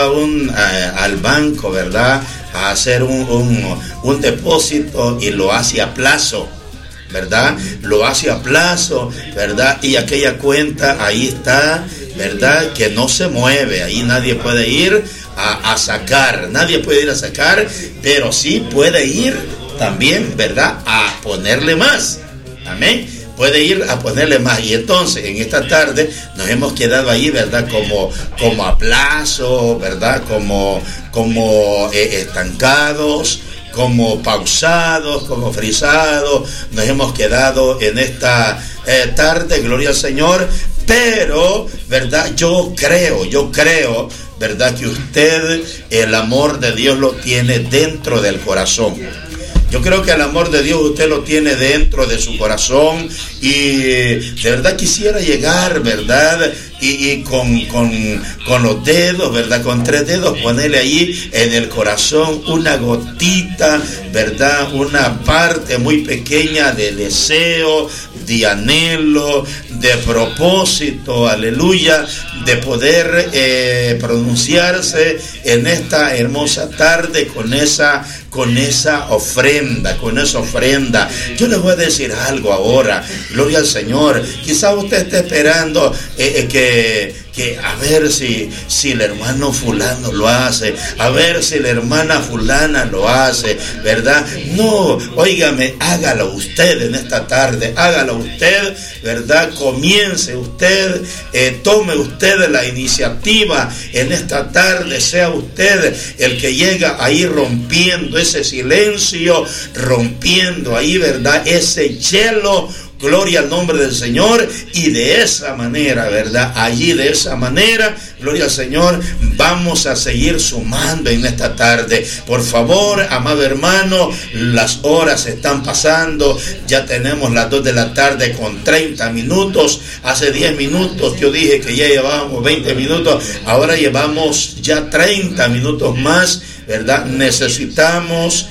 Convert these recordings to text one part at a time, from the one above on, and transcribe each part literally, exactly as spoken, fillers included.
a un a, al banco, ¿verdad?, a hacer un, un, un depósito y lo hace a plazo, ¿verdad? Lo hace a plazo, ¿verdad? Y aquella cuenta ahí está, ¿verdad?, que no se mueve, ahí nadie puede ir a, a sacar, nadie puede ir a sacar, pero sí puede ir también, ¿verdad?, a ponerle más. Amén. Puede ir a ponerle más. Y entonces en esta tarde nos hemos quedado ahí, ¿verdad?, como, como a plazo, ¿verdad?, como, como eh, estancados, como pausados, como frisados. Nos hemos quedado en esta eh, tarde, gloria al Señor. Pero, ¿verdad?, yo creo, yo creo, ¿verdad?, que usted el amor de Dios lo tiene dentro del corazón. Yo creo que el amor de Dios usted lo tiene dentro de su corazón y de verdad quisiera llegar, ¿verdad?, y, y con, con, con los dedos, ¿verdad?, con tres dedos, ponerle ahí en el corazón una gotita, ¿verdad?, una parte muy pequeña de deseo, de anhelo, de propósito, aleluya, de poder eh, pronunciarse en esta hermosa tarde con esa, con esa ofrenda, con esa ofrenda. Yo les voy a decir algo ahora, gloria al Señor. Quizá usted esté esperando eh, eh, que que a ver si, si el hermano fulano lo hace, a ver si la hermana fulana lo hace, ¿verdad? No, óigame, hágalo usted en esta tarde, hágalo usted, ¿verdad? Comience usted, eh, tome usted la iniciativa en esta tarde, sea usted el que llega ahí rompiendo ese silencio, rompiendo ahí, ¿verdad?, ese hielo. Gloria al nombre del Señor. Y de esa manera, ¿verdad?, allí de esa manera, gloria al Señor, vamos a seguir sumando en esta tarde. Por favor, amado hermano, las horas están pasando, ya tenemos las dos de la tarde con treinta minutos. Hace diez minutos yo dije que ya llevábamos veinte minutos, ahora llevamos ya treinta minutos más, ¿verdad? Necesitamos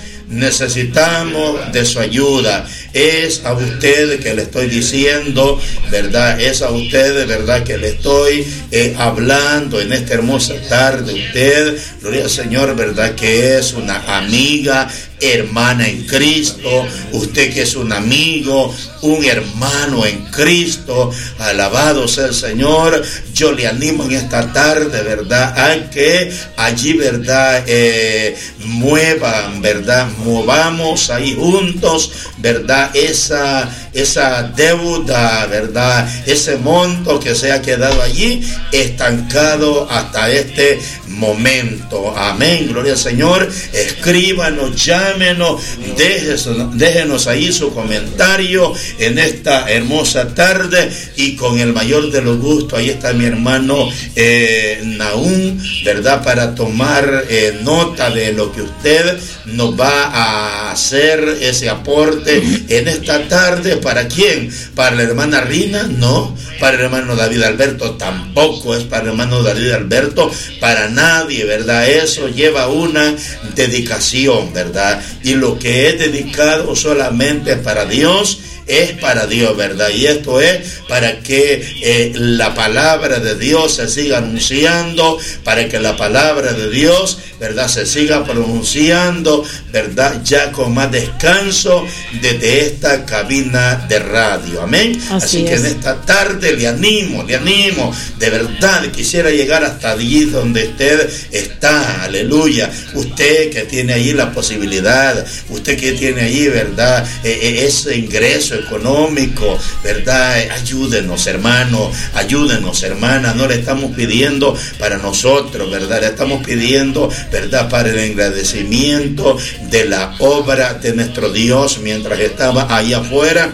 Necesitamos de su ayuda. Es a usted que le estoy diciendo, ¿verdad? Es a usted, ¿verdad?, que le estoy eh, hablando en esta hermosa tarde. Usted, gloria al Señor, ¿verdad?, que es una amiga, hermana en Cristo. Usted que es un amigo, un hermano en Cristo. Alabado sea el Señor. Yo le animo en esta tarde, ¿verdad?, a que allí, ¿verdad?, eh, muevan, ¿verdad?, movamos ahí juntos, ¿verdad?, esa, esa deuda, ¿verdad?, ese monto que se ha quedado allí estancado hasta este momento. Amén, gloria al Señor. Escríbanos, llámenos, déjenos, déjenos ahí su comentario en esta hermosa tarde y con el mayor de los gustos, ahí está mi hermano eh, Nahum, ¿verdad?, para tomar eh, nota de lo que usted nos va a hacer, ese aporte en esta tarde. ¿Para quién? ¿Para la hermana Rina? No. ¿Para el hermano David Alberto? Tampoco es para el hermano David Alberto, para nadie, ¿verdad? Eso lleva una dedicación, ¿verdad? Y lo que es dedicado solamente para Dios, es para Dios, ¿verdad? Y esto es para que eh, la palabra de Dios se siga anunciando, para que la palabra de Dios, ¿verdad?, se siga pronunciando, ¿verdad?, ya con más descanso desde esta cabina de radio. Amén. Así, Así que en esta tarde le animo, le animo, de verdad, quisiera llegar hasta allí donde usted está, aleluya. Usted que tiene ahí la posibilidad, usted que tiene ahí, ¿verdad?, eh, eh, ese ingreso económico, ¿verdad? Ayúdenos, hermano, ayúdenos, hermana. No le estamos pidiendo para nosotros, ¿verdad? Le estamos pidiendo, ¿verdad?, para el agradecimiento de la obra de nuestro Dios. Mientras estaba ahí afuera,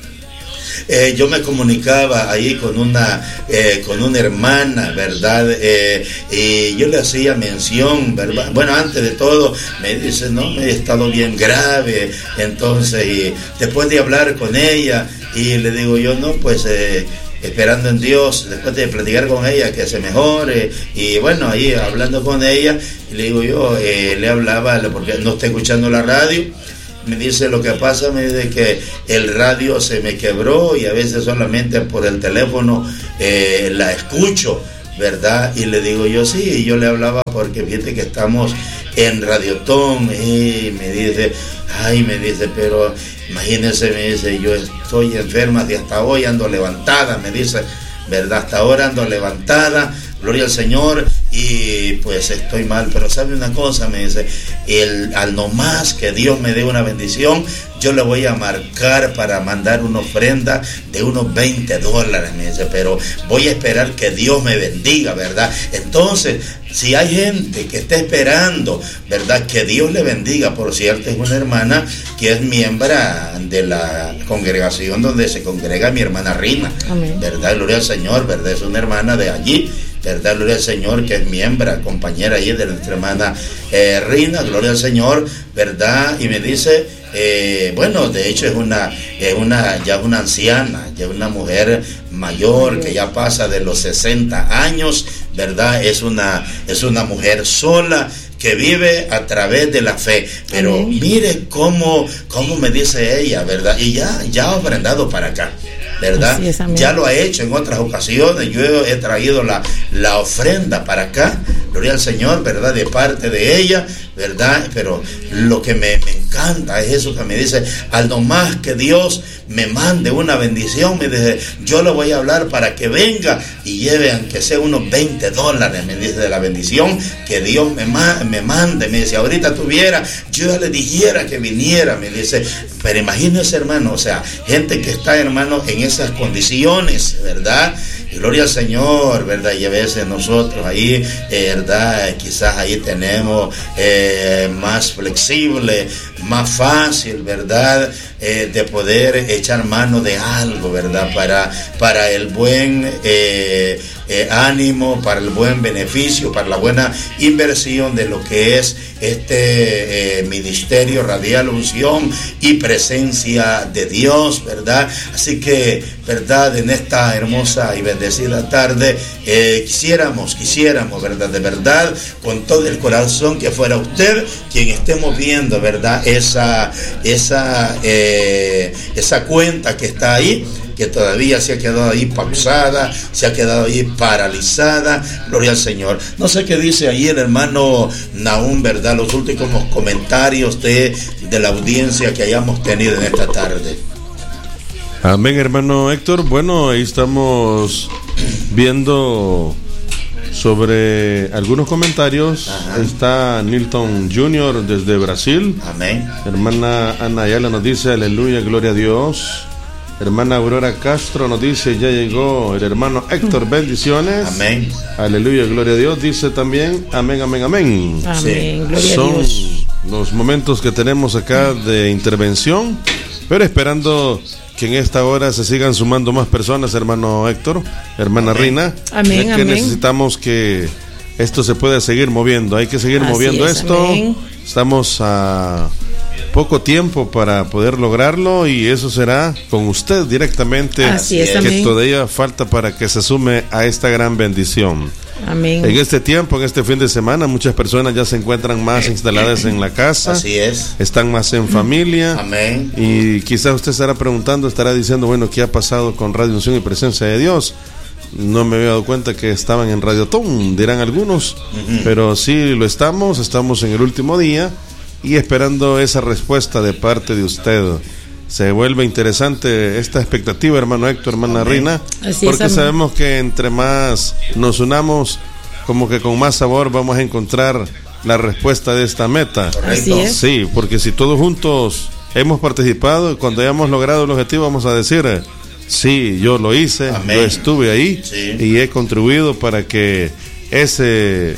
Eh, yo me comunicaba ahí con una eh, con una hermana, ¿verdad? Eh, y yo le hacía mención, ¿verdad? Bueno, antes de todo, me dice, no, me he estado bien grave. Entonces, y después de hablar con ella, y le digo yo, no, pues... Eh, esperando en Dios, después de platicar con ella, que se mejore. Y bueno, ahí hablando con ella, y le digo yo, eh, le hablaba, porque no está escuchando la radio. Me dice, lo que pasa, me dice que el radio se me quebró y a veces solamente por el teléfono eh, la escucho. ¿verdad? Y le digo yo, sí, y yo le hablaba porque fíjate que estamos en Radiotón, y me dice, ay, me dice, pero imagínense, me dice, yo estoy enferma de hasta hoy ando levantada, me dice, ¿verdad? Hasta ahora ando levantada, gloria al Señor, y pues estoy mal, pero sabe una cosa, me dice, el, al nomás que Dios me dé una bendición, yo le voy a marcar para mandar una ofrenda de unos veinte dólares, me dice, pero voy a esperar que Dios me bendiga, ¿verdad? Entonces, si hay gente que está esperando, ¿verdad? Que Dios le bendiga, por cierto, es una hermana que es miembro de la congregación donde se congrega mi hermana Rina, amén, ¿verdad? Gloria al Señor, ¿verdad? Es una hermana de allí, ¿verdad? Gloria al Señor, que es miembro, compañera allí de nuestra hermana eh, Rina, gloria al Señor, ¿verdad? Y me dice, eh, bueno, de hecho es una, es una, ya una anciana, ya una mujer mayor que ya pasa de los sesenta años, ¿verdad? Es una, es una mujer sola que vive a través de la fe, pero amén, mire cómo, cómo me dice ella, ¿verdad? Y ya, ya ha ofrendado para acá, ¿verdad? Es, ya lo ha hecho en otras ocasiones. Yo he traído la, la ofrenda para acá, gloria al Señor, ¿verdad? De parte de ella, ¿verdad? Pero lo que me, me encanta es eso que me dice, al nomás que Dios me mande una bendición, me dice, yo le voy a hablar para que venga y lleve aunque sea unos veinte dólares, me dice, de la bendición que Dios me, ma me mande, me dice, ahorita tuviera, yo ya le dijera que viniera, me dice, pero imagínese, hermano, o sea, gente que está, hermano, en esas condiciones, ¿verdad? Y gloria al Señor, ¿verdad? Y a veces nosotros ahí, eh, ¿verdad? Quizás ahí tenemos eh, más flexible, más fácil, ¿verdad? Eh, de poder echar mano de algo, ¿verdad? Para, para el buen eh, eh, ánimo, para el buen beneficio, para la buena inversión de lo que es este eh, ministerio radial, unción y presencia de Dios, ¿verdad? Así que, ¿verdad? En esta hermosa y bendecida tarde, eh, quisiéramos, quisiéramos, ¿verdad? De verdad, con todo el corazón, que fuera usted quien esté moviendo, ¿verdad? Esa, esa, eh, esa cuenta que está ahí, que todavía se ha quedado ahí pausada, se ha quedado ahí paralizada, gloria al Señor. No sé qué dice ahí el hermano Nahum, ¿verdad? Los últimos comentarios de, de la audiencia que hayamos tenido en esta tarde. Amén, hermano Héctor. Bueno, ahí estamos viendo sobre algunos comentarios. Ajá. Está Nilton junior desde Brasil. Amén. Hermana Ana Ayala nos dice, aleluya, gloria a Dios. Hermana Aurora Castro nos dice, ya llegó el hermano Héctor, bendiciones. Amén. Aleluya, gloria a Dios. Dice también, amén, amén, amén. Amén, sí. Gloria Son a Dios. Los momentos que tenemos acá de intervención, pero esperando que en esta hora se sigan sumando más personas, hermano Héctor, hermana amén. Rina. Amén, que amén. Necesitamos que esto se pueda seguir moviendo, hay que seguir Así moviendo es, esto. amén. Estamos a poco tiempo para poder lograrlo y eso será con usted directamente. Así es, que amén. todavía falta para que se sume a esta gran bendición. Amén. En este tiempo, en este fin de semana, muchas personas ya se encuentran más instaladas en la casa. Así es. Están más en familia. Amén. Y quizás usted estará preguntando, estará diciendo, bueno, ¿qué ha pasado con Radio Unción y Presencia de Dios? No me había dado cuenta que estaban en Radiotón, dirán algunos. Uh-huh. Pero sí lo estamos, estamos en el último día y esperando esa respuesta de parte de usted. Se vuelve interesante esta expectativa, hermano Héctor, hermana amén. Rina, así porque es, sabemos que entre más nos unamos, como que con más sabor vamos a encontrar la respuesta de esta meta. Así es. Sí, porque si todos juntos hemos participado, cuando hayamos logrado el objetivo vamos a decir, sí, yo lo hice, amén. Yo estuve ahí, sí. Y he contribuido para que ese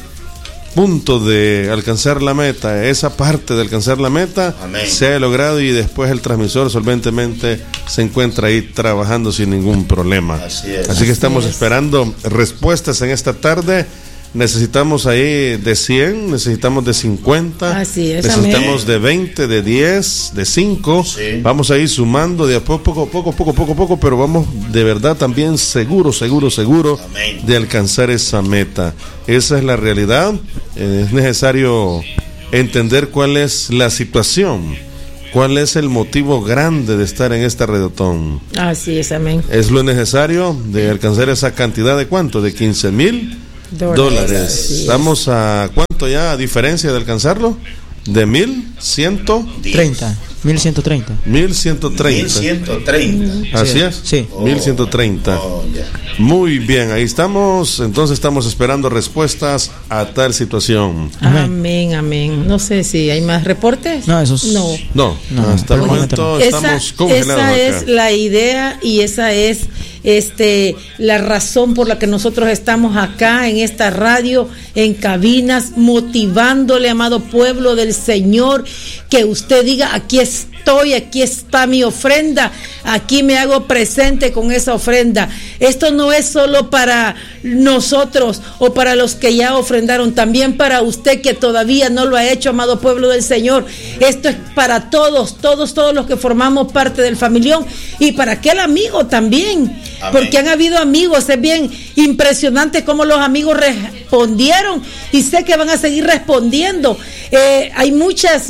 punto de alcanzar la meta, esa parte de alcanzar la meta, amén. Se ha logrado y después el transmisor solventemente se encuentra ahí trabajando sin ningún problema. Así es. Así que estamos Así es. esperando respuestas en esta tarde. Necesitamos ahí de cien, necesitamos de cincuenta, así es, necesitamos amén. de veinte, de diez, de cinco. Sí. Vamos a ir sumando de a poco, poco, poco, poco, poco, poco, pero vamos de verdad también seguro, seguro, seguro amén. De alcanzar esa meta. Esa es la realidad. Eh, es necesario entender cuál es la situación, cuál es el motivo grande de estar en esta Radiotón. Así es, amén. Es lo necesario de alcanzar esa cantidad de cuánto, de quince mil. dólares. Sí. ¿Estamos a cuánto ya a diferencia de alcanzarlo? ¿De mil ciento treinta? mil ciento treinta. mil ciento treinta. mil ciento treinta. ¿Así es? Sí. Oh, mil ciento treinta. Oh, yeah. Muy bien, ahí estamos. Entonces estamos esperando respuestas a tal situación. Amén, amén. amén. No sé si hay más reportes. No, esos no. No, no hasta el momento estamos esa, congelados. Esa acá. es la idea y esa es este la razón por la que nosotros estamos acá en esta radio, en cabinas, motivándole, amado pueblo del Señor, que usted diga: aquí estoy, aquí está mi ofrenda, aquí me hago presente con esa ofrenda. Esto no es solo para nosotros o para los que ya ofrendaron, también para usted que todavía no lo ha hecho, amado pueblo del Señor. Esto es para todos, todos, todos los que formamos parte del familión, y para aquel amigo también. Amén. Porque han habido amigos, es bien impresionante cómo los amigos respondieron, y sé que van a seguir respondiendo. Eh, hay muchas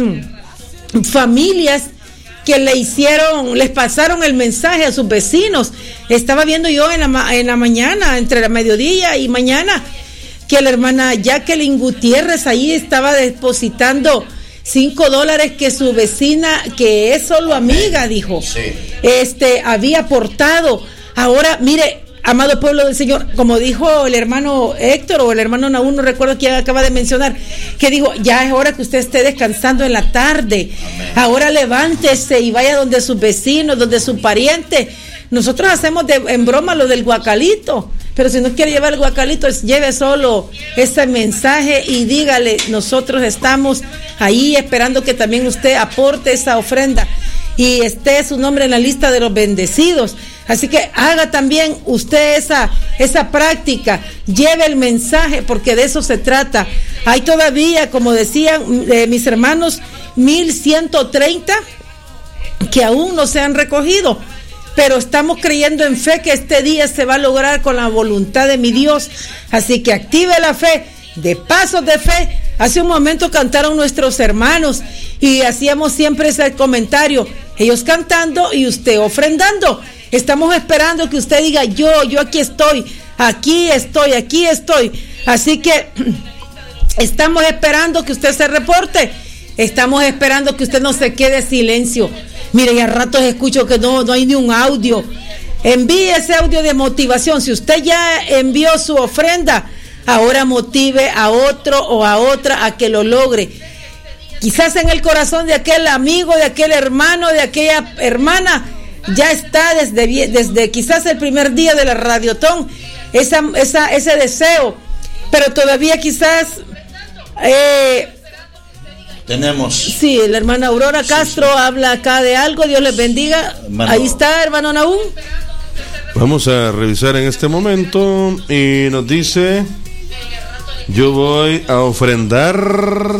familias que le hicieron, les pasaron el mensaje a sus vecinos. Estaba viendo yo en la, en la mañana, entre la mediodía y mañana, que la hermana Jacqueline Gutiérrez ahí estaba depositando cinco dólares que su vecina, que es solo amiga, dijo, sí. este, había aportado. Ahora, mire, amado pueblo del Señor, como dijo el hermano Héctor o el hermano Naúl, no recuerdo quién acaba de mencionar, que dijo: ya es hora que usted esté descansando en la tarde. Amén. Ahora levántese y vaya donde sus vecinos, donde su pariente. Nosotros hacemos de, en broma lo del guacalito, pero si no quiere llevar el guacalito, lleve solo ese mensaje y dígale: nosotros estamos ahí esperando que también usted aporte esa ofrenda y esté su nombre en la lista de los bendecidos. Así que haga también usted esa, esa práctica, lleve el mensaje, porque de eso se trata. Hay todavía, como decían eh, mis hermanos, mil ciento treinta que aún no se han recogido, pero estamos creyendo en fe que este día se va a lograr con la voluntad de mi Dios. Así que active la fe, de pasos de fe. Hace un momento cantaron nuestros hermanos y hacíamos siempre ese comentario: ellos cantando y usted ofrendando. Estamos esperando que usted diga: yo, yo aquí estoy, aquí estoy, aquí estoy. Así que estamos esperando que usted se reporte. Estamos esperando que usted no se quede en silencio. Mire, ya a ratos escucho que no, no hay ni un audio. Envíe ese audio de motivación. Si usted ya envió su ofrenda, ahora motive a otro o a otra a que lo logre. Quizás en el corazón de aquel amigo, de aquel hermano, de aquella hermana, ya está desde, desde quizás el primer día de la Radiotón esa, esa, ese deseo, pero todavía quizás eh, tenemos. Sí, la hermana Aurora Castro sí, sí. habla acá de algo. Dios les bendiga. Hermano. Ahí está, hermano Naúm. Vamos a revisar en este momento y nos dice: yo voy a ofrendar.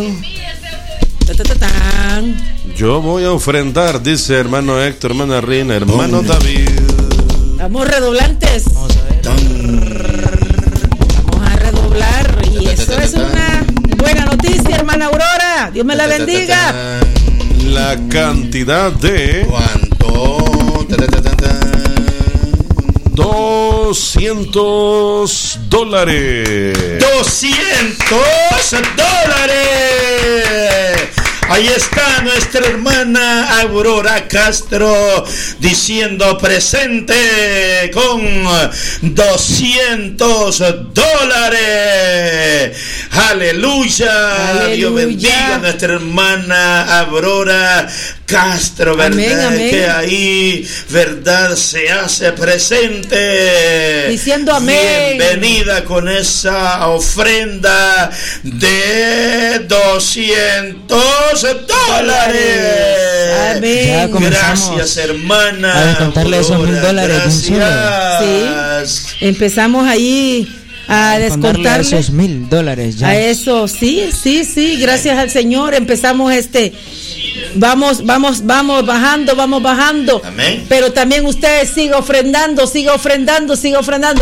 Yo voy a ofrendar, dice hermano Héctor, hermana Rina, hermano oh, David. Vamos redoblantes. Vamos a ver. Vamos a redoblar. Y eso es una buena noticia, hermana Aurora. Dios me la bendiga. La cantidad de ¿cuánto? doscientos dólares. ¡Doscientos dólares! Ahí está nuestra hermana Aurora Castro diciendo presente con doscientos dólares. Aleluya. Aleluya. Dios bendiga a nuestra hermana Aurora Castro, ¿verdad? Amén, amén. Que ahí, ¿verdad? Se hace presente. Diciendo amén. Bienvenida con esa ofrenda de doscientos dólares. Amén. Gracias, hermana. A descontarle esos mil dólares. Gracias. Sí. Empezamos ahí a descontarle esos mil dólares ya. A eso, sí, sí, sí. Gracias al Señor. Empezamos este. Vamos, vamos, vamos bajando, vamos bajando. Amén. Pero también ustedes sigan ofrendando, sigan ofrendando, sigan ofrendando.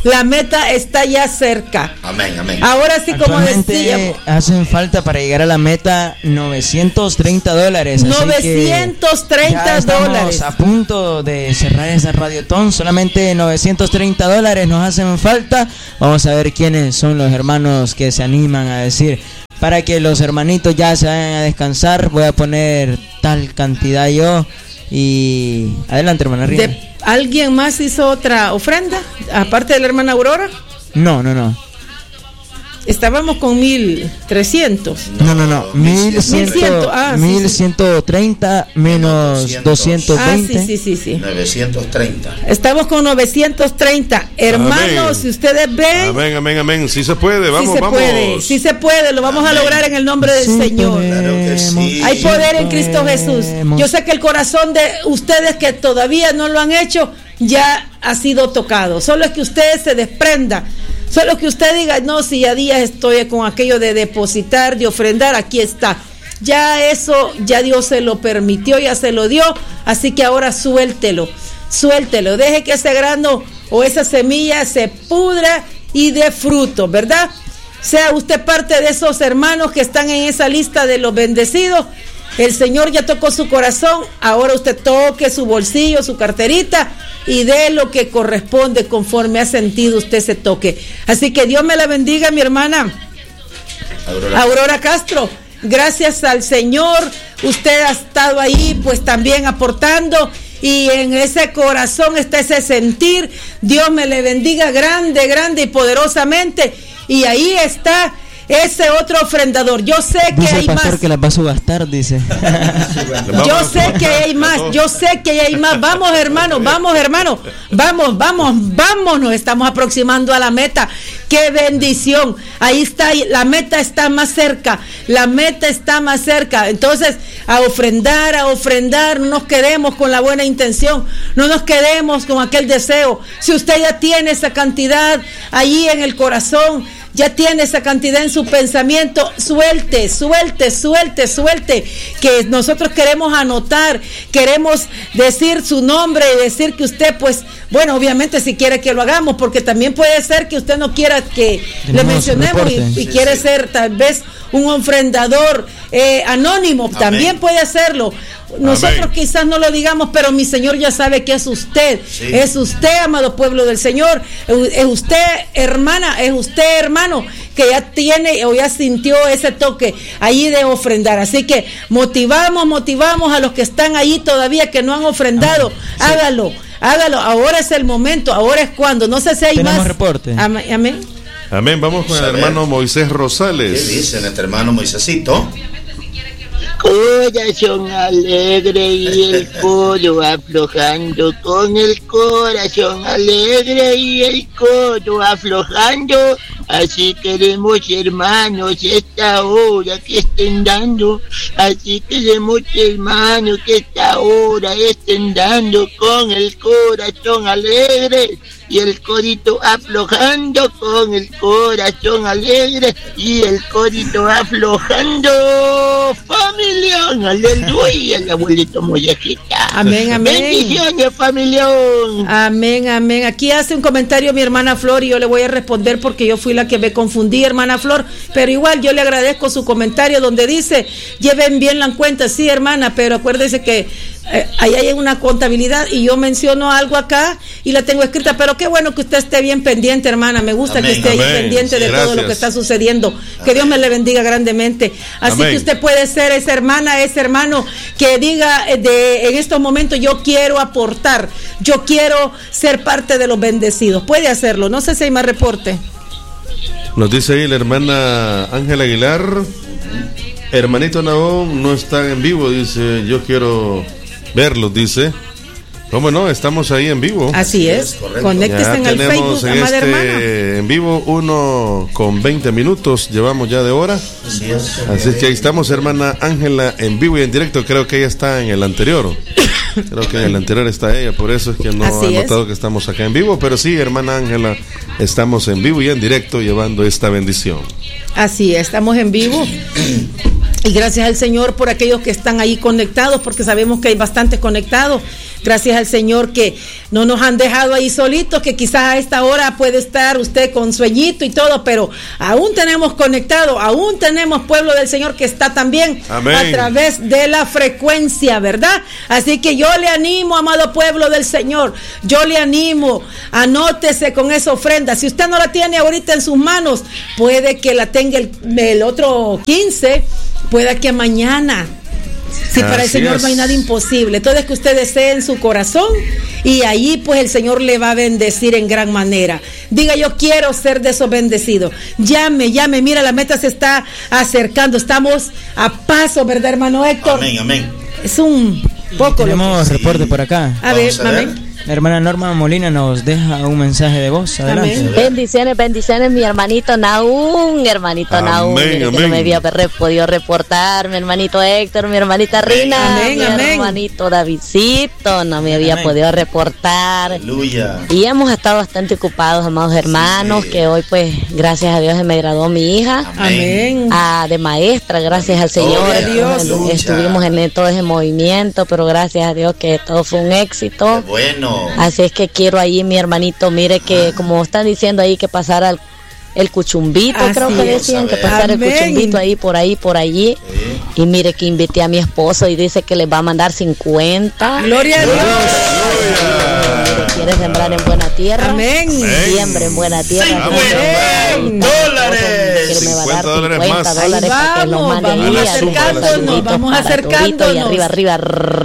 La meta está ya cerca. Amén, amén. Ahora sí, como decíamos, hacen falta para llegar a la meta novecientos treinta dólares. novecientos treinta dólares. A punto de cerrar esa radiotón. Solamente novecientos treinta dólares nos hacen falta. Vamos a ver quiénes son los hermanos que se animan a decir: para que los hermanitos ya se vayan a descansar, voy a poner tal cantidad yo. Y adelante, hermana Rina. De, ¿Alguien más hizo otra ofrenda aparte de la hermana Aurora? No, no, no. Estábamos con mil trescientos. No, no, no. Mil ciento, ah, mil ciento treinta menos doscientos veinte. Ah, sí, sí, sí, sí. novecientos treinta. Estamos con novecientos treinta. Hermanos, amén. Si ustedes ven. Amén, amén, amén. Sí se puede, vamos, sí se vamos. Puede, sí se puede, lo vamos amén. A lograr en el nombre del sí Señor. Claro que sí. Hay poder en Cristo Jesús. Yo sé que el corazón de ustedes que todavía no lo han hecho ya ha sido tocado. Solo es que ustedes se desprendan. Solo que usted diga: no, si ya días estoy con aquello de depositar, de ofrendar, aquí está. Ya eso, ya Dios se lo permitió, ya se lo dio, así que ahora suéltelo, suéltelo, deje que ese grano o esa semilla se pudra y dé fruto, ¿verdad? Sea usted parte de esos hermanos que están en esa lista de los bendecidos. El Señor ya tocó su corazón, ahora usted toque su bolsillo, su carterita y dé lo que corresponde conforme ha sentido usted ese toque. Así que Dios me la bendiga, mi hermana Aurora, Aurora Castro. Gracias al Señor, usted ha estado ahí pues también aportando y en ese corazón está ese sentir. Dios me le bendiga grande, grande y poderosamente. Y ahí está ese otro ofrendador. Yo sé que dice hay el pastor más. Que las va a subastar, dice. Yo sé que hay más. Yo sé que hay más. Vamos, hermanos, vamos, hermanos. Vamos, vamos, vamos. Nos estamos aproximando a la meta. ¡Qué bendición! Ahí está, la meta está más cerca. La meta está más cerca. Entonces, a ofrendar, a ofrendar. No nos quedemos con la buena intención. No nos quedemos con aquel deseo. Si usted ya tiene esa cantidad allí en el corazón, ya tiene esa cantidad en su pensamiento, suelte, suelte, suelte, suelte, que nosotros queremos anotar, queremos decir su nombre y decir que usted, pues, bueno, obviamente si quiere que lo hagamos, porque también puede ser que usted no quiera que le mencionemos y, y sí, quiere sí. ser tal vez un ofrendador eh, anónimo, amén. También puede hacerlo. Nosotros amén. Quizás no lo digamos, pero mi Señor ya sabe que es usted, sí. Es usted, amado pueblo del Señor, es usted, hermana, es usted, hermano, que ya tiene o ya sintió ese toque ahí de ofrendar. Así que motivamos, motivamos a los que están ahí todavía que no han ofrendado, sí. hágalo, hágalo, ahora es el momento, ahora es cuando, no sé si hay tenemos más reporte. Amén, amén. Amén, vamos con el hermano Moisés Rosales. ¿Qué dice nuestro hermano Moisésito? Corazón alegre y el codo aflojando, con el corazón alegre y el codo aflojando, así queremos hermanos esta hora que estén dando, así queremos hermanos que esta hora estén dando con el corazón alegre y el codito aflojando, con el corazón alegre y el codito aflojando. Familión, aleluya, el abuelito Mollejita. Amén, amén. Bendiciones, familión. Amén, amén. Aquí hace un comentario mi hermana Flor y yo le voy a responder porque yo fui la que me confundí, hermana Flor, pero igual yo le agradezco su comentario donde dice, lleven bien la cuenta, sí, hermana, pero acuérdese que eh, ahí hay una contabilidad y yo menciono algo acá y la tengo escrita, pero qué bueno que usted esté bien pendiente, hermana, me gusta amén, que esté amén. Ahí pendiente sí, de gracias. Todo lo que está sucediendo, amén. Que Dios me le bendiga grandemente, así amén. Que usted puede ser esa hermana, ese hermano que diga de, en estos momentos yo quiero aportar, yo quiero ser parte de los bendecidos, puede hacerlo, no sé si hay más reporte. Nos dice ahí la hermana Ángela Aguilar, hermanito Nahón no está en vivo, dice, yo quiero verlos, dice. ¿Cómo no? Estamos ahí en vivo. Así es, conéctese en el Facebook, en amada este, hermana. En vivo, uno con veinte minutos, llevamos ya de hora. Así es. Así que ahí estamos, hermana Ángela, en vivo y en directo. Creo que ella está en el anterior. Creo que en el anterior está ella, por eso es que no ha notado que estamos acá en vivo. Pero sí, hermana Ángela, estamos en vivo y en directo llevando esta bendición. Así es, estamos en vivo. Y gracias al Señor por aquellos que están ahí conectados, porque sabemos que hay bastantes conectados. Gracias al Señor que no nos han dejado ahí solitos, que quizás a esta hora puede estar usted con sueñito y todo, pero aún tenemos conectado, aún tenemos pueblo del Señor que está también Amén. A través de la frecuencia, ¿verdad? Así que yo le animo, amado pueblo del Señor, yo le animo, anótese con esa ofrenda. Si usted no la tiene ahorita en sus manos, puede que la tenga el, el otro quince, pueda que mañana. Si para Así el Señor es. No hay nada imposible, todo es que usted desee en su corazón y ahí pues el Señor le va a bendecir en gran manera. Diga, yo quiero ser de esos bendecidos. Llame, llame, mira, la meta se está acercando, estamos a paso, ¿verdad, hermano Héctor? Amén, amén. Es un poco. Tenemos que... reporte por acá. A ver, a ver. amén. La hermana Norma Molina nos deja un mensaje de voz. Adelante. Amén. Bendiciones, bendiciones, mi hermanito Naún, hermanito amén, Naún, amén. Que no me había podido reportar, mi hermanito Héctor, mi hermanita Rina, amén, mi amén. hermanito Davidcito, no me había amén. podido reportar. Aleluya. Y hemos estado bastante ocupados, amados hermanos, sí, sí. que hoy pues, gracias a Dios, se me graduó mi hija. Amén. A, de maestra, gracias al Señor. Oh, Dios. Estuvimos en todo ese movimiento, pero gracias a Dios que todo fue un éxito. Qué bueno. Así es que quiero ahí, mi hermanito, mire que como están diciendo ahí que pasara el, el cuchumbito, Así creo que decían que pasara Amén. el cuchumbito ahí, por ahí, por allí. Sí. Y mire que invité a mi esposo y dice que les va a mandar cincuenta. Gloria a Dios. Quiere sembrar en buena tierra. Amén. Siembre en buena tierra. Amén. Dólares. Que me va a dar dólares cincuenta más. dólares para que los mande vamos ahí. acercándonos, vamos acercándonos. Y arriba, arriba,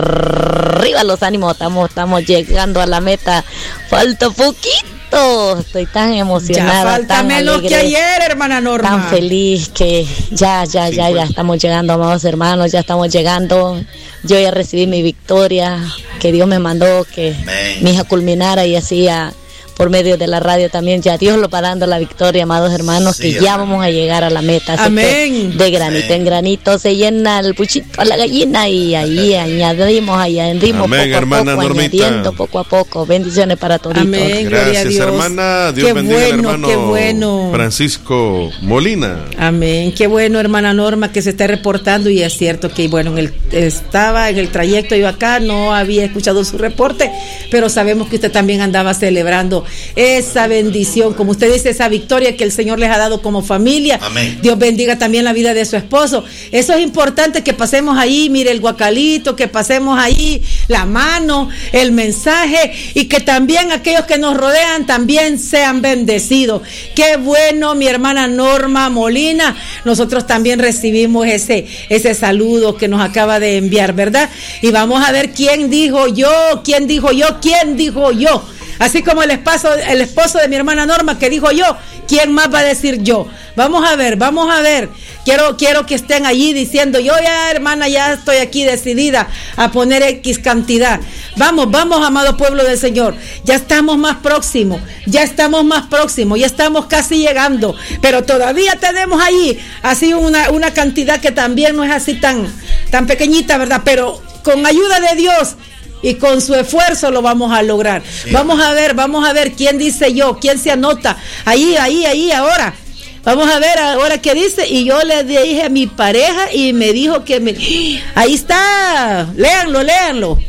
arriba los ánimos. Estamos, estamos llegando a la meta. Falta poquito. Estoy tan emocionada. Ya falta tan menos alegre, que ayer, hermana Norma. Tan feliz que ya, ya, ya, ya estamos llegando, amados hermanos. Ya estamos llegando. Yo ya recibí mi victoria, que Dios me mandó que Amén. mi hija culminara y así a, por medio de la radio también, ya Dios lo va dando la victoria, amados hermanos, sí, que amén. ya vamos a llegar a la meta. Así Amén. De granito Amén. en granito se llena el puchito a la gallina y ahí añadimos, añadimos Amén, poco a poco, Normita. añadiendo poco a poco. Bendiciones para todos. Amén, gracias, Dios. hermana. Dios qué bendiga bueno, al hermano qué bueno. Francisco Molina. Amén, qué bueno, hermana Norma, que se está reportando y es cierto que, bueno, en el, estaba en el trayecto yo acá, no había escuchado su reporte, pero sabemos que usted también andaba celebrando esa bendición, como usted dice, esa victoria que el Señor les ha dado como familia. Amén. Dios bendiga también la vida de su esposo. Eso es importante, que pasemos ahí, mire el guacalito, que pasemos ahí la mano, el mensaje, y que también aquellos que nos rodean también sean bendecidos. Qué bueno, mi hermana Norma Molina, nosotros también recibimos ese, ese saludo que nos acaba de enviar, ¿verdad? Y vamos a ver quién dijo yo, quién dijo yo, quién dijo yo. Así como el esposo, el esposo de mi hermana Norma que dijo yo, ¿quién más va a decir yo? Vamos a ver, vamos a ver. Quiero, quiero que estén allí diciendo, yo ya, hermana, ya estoy aquí decidida a poner X cantidad. Vamos, vamos, amado pueblo del Señor. Ya estamos más próximos, ya estamos más próximos, ya estamos casi llegando. Pero todavía tenemos allí así una, una cantidad que también no es así tan, tan pequeñita, ¿verdad? Pero con ayuda de Dios y con su esfuerzo lo vamos a lograr. Sí. Vamos a ver, vamos a ver quién dice yo, quién se anota. Ahí, ahí, ahí, ahora. Vamos a ver ahora qué dice. Y yo le dije a mi pareja y me dijo que me... Ahí está. Léanlo, léanlo.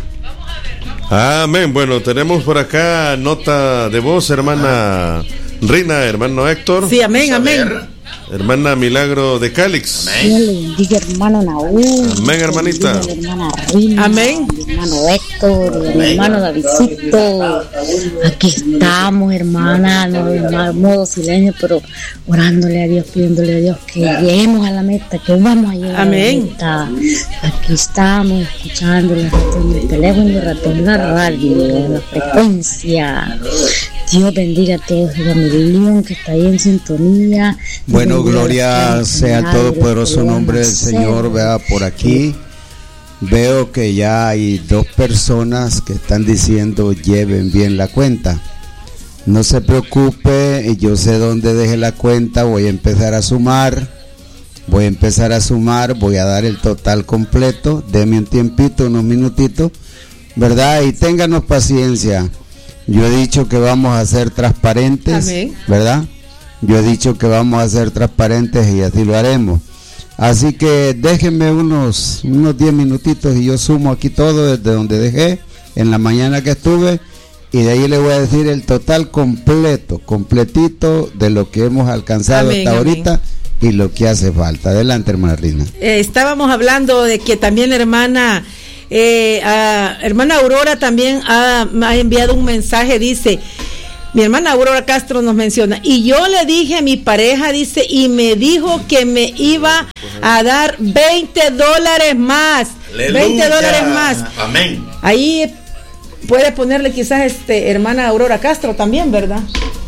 Amén. Bueno, tenemos por acá nota de voz, hermana Rina, hermano Héctor. Sí, amén, amén. Hermana Milagro de Cálix. Amén. Dios le bendiga, hermano Naúl. Amén, hermanita. Hermana Rina. Amén. Hermano Héctor, mi hermano Davidcito. Aquí estamos, hermana, no en modo silencio, pero orándole a Dios, pidiéndole a Dios que lleguemos a la meta, que vamos a llegar Amén. a la meta. Aquí estamos escuchando la ratón del teléfono, el ratón de la radio, la frecuencia. Dios bendiga a todos, a familia que está ahí en sintonía. Bueno, gloria sea al todopoderoso nombre del Señor. Vea por aquí, veo que ya hay dos personas que están diciendo lleven bien la cuenta. No se preocupe, yo sé dónde dejé la cuenta, voy a empezar a sumar, voy a empezar a sumar, voy a dar el total completo, deme un tiempito, unos minutitos, ¿verdad? Y ténganos paciencia. Yo he dicho que vamos a ser transparentes, Amén. ¿verdad? Yo he dicho que vamos a ser transparentes y así lo haremos. Así que déjenme unos unos diez minutitos y yo sumo aquí todo desde donde dejé en la mañana que estuve, y de ahí le voy a decir el total completo, completito de lo que hemos alcanzado amén, hasta amén. ahorita y lo que hace falta. Adelante, hermana Rina. Eh, estábamos hablando de que también la hermana eh, a, hermana Aurora también ha, ha enviado un mensaje, dice, mi hermana Aurora Castro nos menciona, y yo le dije a mi pareja, dice, y me dijo que me iba a dar veinte dólares más. Aleluya. veinte dólares más. Amén. Ahí puede ponerle quizás este hermana Aurora Castro también, ¿verdad?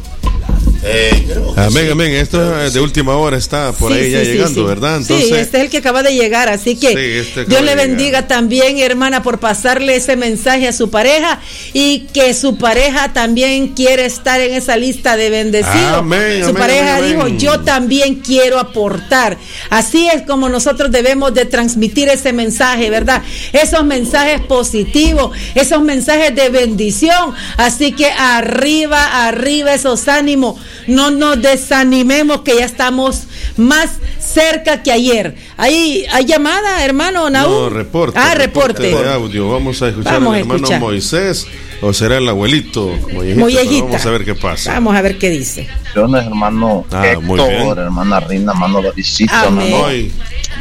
Eh, amén, sí. amén. Esto de sí. última hora está por sí, ahí sí, ya sí, llegando, sí. ¿verdad? Entonces, sí, este es el que acaba de llegar, así que sí, este Dios le bendiga también, hermana, por pasarle ese mensaje a su pareja, y que su pareja también quiere estar en esa lista de bendecidos. Amén, su amén, pareja amén, dijo, amén. yo también quiero aportar. Así es como nosotros debemos de transmitir ese mensaje, ¿verdad? Esos mensajes positivos, esos mensajes de bendición. Así que arriba, arriba esos ánimos. No nos desanimemos, que ya estamos más cerca que ayer. ¿Hay, hay llamada, hermano Naú? No, reporte. Ah, reporte. reporte de audio. Vamos a escuchar Vamos al a hermano escuchar. Moisés, o será el abuelito Mollejita. Mollejita. Vamos a ver qué pasa. Vamos a ver qué dice. Bendiciones, hermano Ah, Héctor, muy bien. hermana Rina, hermano Davidcito, Amén. hermano Hoy,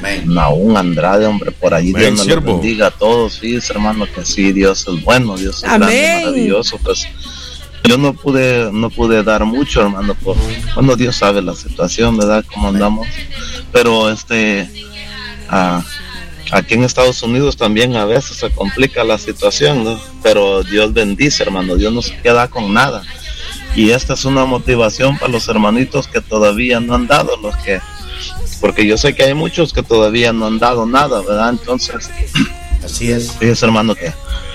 Naún Andrade, hombre, por allí. Amén, Dios me siervo. lo bendiga a todos. Sí, hermano, que sí, Dios es bueno, Dios es Amén. grande, maravilloso. Pues yo no pude no pude dar mucho, hermano, por bueno, Dios sabe la situación, ¿verdad? Cómo andamos. Pero este ah, aquí en Estados Unidos también a veces se complica la situación, ¿no? Pero Dios bendice, hermano, Dios no se queda con nada. Y esta es una motivación para los hermanitos que todavía no han dado, los que porque yo sé que hay muchos que todavía no han dado nada, ¿verdad? Entonces, así es. fíjese, hermano, que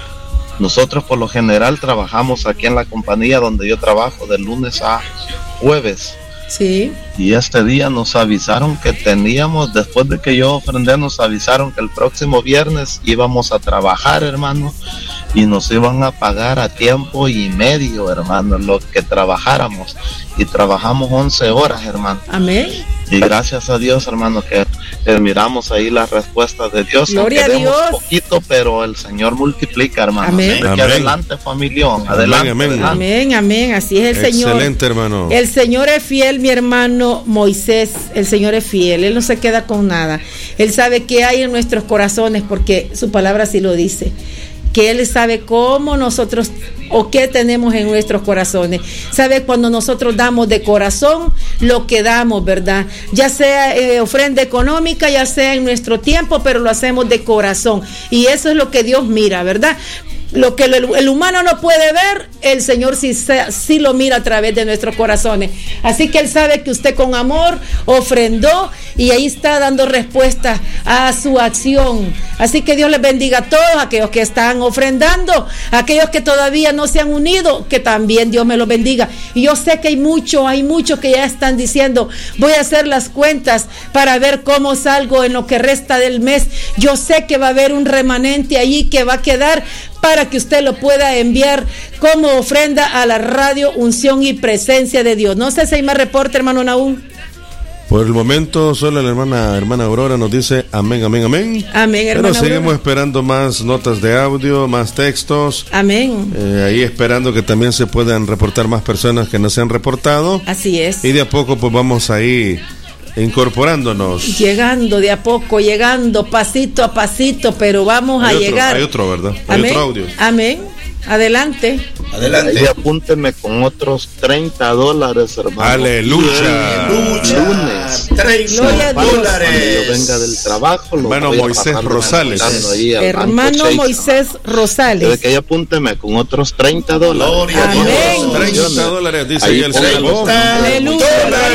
nosotros por lo general trabajamos aquí en la compañía donde yo trabajo de lunes a jueves. Sí. Y este día nos avisaron que teníamos, después de que yo ofrendé, nos avisaron que el próximo viernes íbamos a trabajar, hermano, y nos iban a pagar a tiempo y medio, hermano, lo que trabajáramos. Y trabajamos once horas, hermano. Amén. Y gracias a Dios, hermano, que eh, miramos ahí las respuestas de Dios. Gloria a Dios. Poquito, pero el Señor multiplica, hermano. Amén. Que Amén. adelante, familión. Adelante, Amén, amén. adelante. Amén, amén. Así es el Señor. excelente, hermano. El Señor es fiel, mi hermano Moisés. El Señor es fiel. Él no se queda con nada. Él sabe qué hay en nuestros corazones, porque su palabra sí lo dice. Que Él sabe cómo nosotros o qué tenemos en nuestros corazones. Sabe cuando nosotros damos de corazón lo que damos, ¿verdad? Ya sea eh, ofrenda económica, ya sea en nuestro tiempo, pero lo hacemos de corazón. Y eso es lo que Dios mira, ¿verdad? Lo que el, el humano no puede ver, el Señor sí, sí lo mira a través de nuestros corazones. Así que Él sabe que usted con amor ofrendó y ahí está dando respuesta a su acción. Así que Dios les bendiga a todos aquellos que están ofrendando, aquellos que todavía no se han unido, que también Dios me los bendiga. Y yo sé que hay muchos, hay muchos que ya están diciendo, voy a hacer las cuentas para ver cómo salgo en lo que resta del mes. Yo sé que va a haber un remanente ahí que va a quedar para que usted lo pueda enviar como ofrenda a la radio Unción y Presencia de Dios. No sé si hay más reporte, hermano Naúm. Por el momento, solo la hermana hermana Aurora nos dice amén, amén, amén. Amén, hermana Pero seguimos Aurora. esperando más notas de audio, más textos. Amén. Eh, ahí esperando que también se puedan reportar más personas que no se han reportado. Así es. Y de a poco pues vamos ahí incorporándonos. Llegando de a poco, llegando pasito a pasito, pero vamos Hay a otro, llegar. Hay otro, ¿verdad? Hay Amén. otro audio. Amén. Adelante. Adelante. Ahí apúnteme con otros treinta dólares, hermano. Aleluya. Lucha. Lunes. treinta Gloria a Dios. Cuando dólares. yo venga del trabajo, lo Hermano voy a Moisés pasar Rosales. depositando ahí al Hermano Banco Chase, Moisés hermano. Rosales. Desde que ahí apúnteme con otros treinta dólares. Gloria a Amén. Dios. treinta dólares, dice Ahí ahí el póngalo. siervo. Aleluya.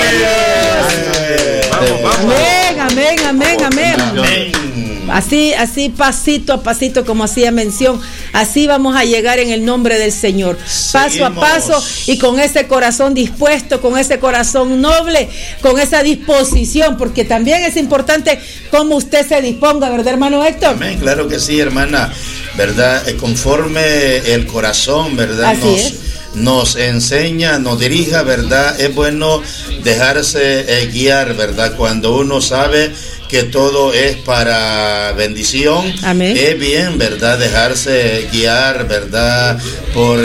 Vamos, vamos. Amén, amén, amén, amén. Amén. Así, así pasito a pasito, como hacía mención, así vamos a llegar en el nombre del Señor, paso a Seguimos. paso y con ese corazón dispuesto, con ese corazón noble, con esa disposición, porque también es importante cómo usted se disponga, ¿verdad, hermano Héctor? Amén, claro que sí, hermana, ¿verdad? Eh, Conforme el corazón, ¿verdad? Así Nos, es. nos enseña, nos dirija, ¿verdad? Es bueno dejarse eh, guiar, ¿verdad? Cuando uno sabe que todo es para bendición. Amén. Es bien, ¿verdad? Dejarse guiar, ¿verdad? Por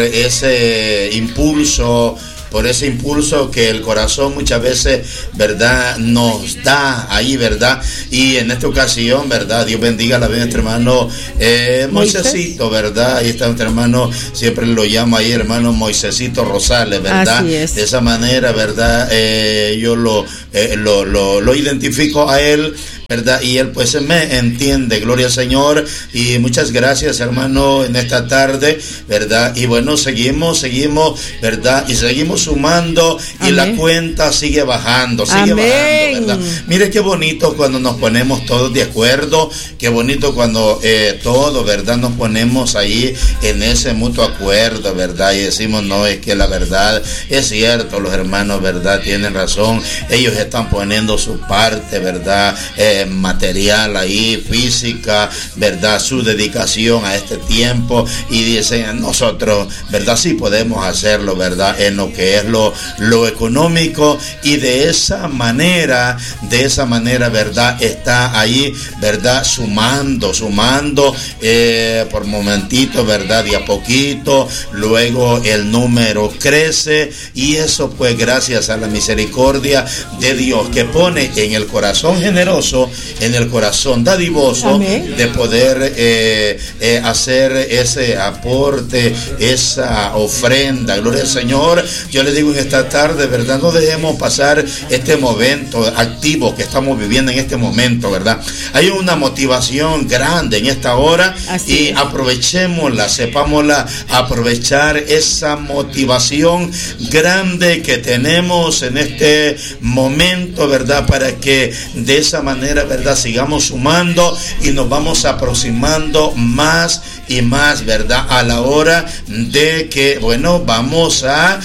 ese impulso, por ese impulso que el corazón muchas veces, ¿verdad?, nos da ahí, ¿verdad? Y en esta ocasión, ¿verdad?, Dios bendiga a la vida de nuestro hermano eh, Moisésito, ¿verdad? Ahí está nuestro hermano, siempre lo llamo ahí hermano Moisésito Rosales, ¿verdad? Así es. De esa manera, ¿verdad? Eh, yo lo, eh, lo, lo, lo identifico a él, ¿verdad? Y él pues me entiende, gloria al Señor, y muchas gracias, hermano, en esta tarde, ¿verdad? Y bueno, seguimos, seguimos, ¿verdad? Y seguimos sumando. Amén. Y la cuenta sigue bajando, sigue Amén. bajando, ¿verdad? Mire qué bonito cuando nos ponemos todos de acuerdo, qué bonito cuando eh, todos, ¿verdad?, nos ponemos ahí en ese mutuo acuerdo, ¿verdad? Y decimos, no, es que la verdad es cierto, los hermanos, ¿verdad?, tienen razón, ellos están poniendo su parte, ¿verdad?, eh, material ahí, física, ¿verdad?, su dedicación a este tiempo, y dicen, nosotros, ¿verdad?, sí podemos hacerlo, ¿verdad?, en lo que es lo, lo económico, y de esa manera, de esa manera, ¿verdad?, está ahí, ¿verdad?, sumando, sumando, eh, por momentito, ¿verdad?, de a poquito, luego el número crece, y eso pues gracias a la misericordia de Dios, que pone en el corazón generoso, en el corazón dadivoso, Amén. De poder eh, eh, hacer ese aporte, esa ofrenda, gloria al Señor. Yo le digo en esta tarde, ¿verdad?, no dejemos pasar este momento activo que estamos viviendo en este momento, ¿verdad? Hay una motivación grande en esta hora. Así y es. Aprovechémosla, sepámosla aprovechar esa motivación grande que tenemos en este momento, ¿verdad?, para que de esa manera, ¿verdad?, sigamos sumando y nos vamos aproximando más y más, ¿verdad?, a la hora de que, bueno, vamos a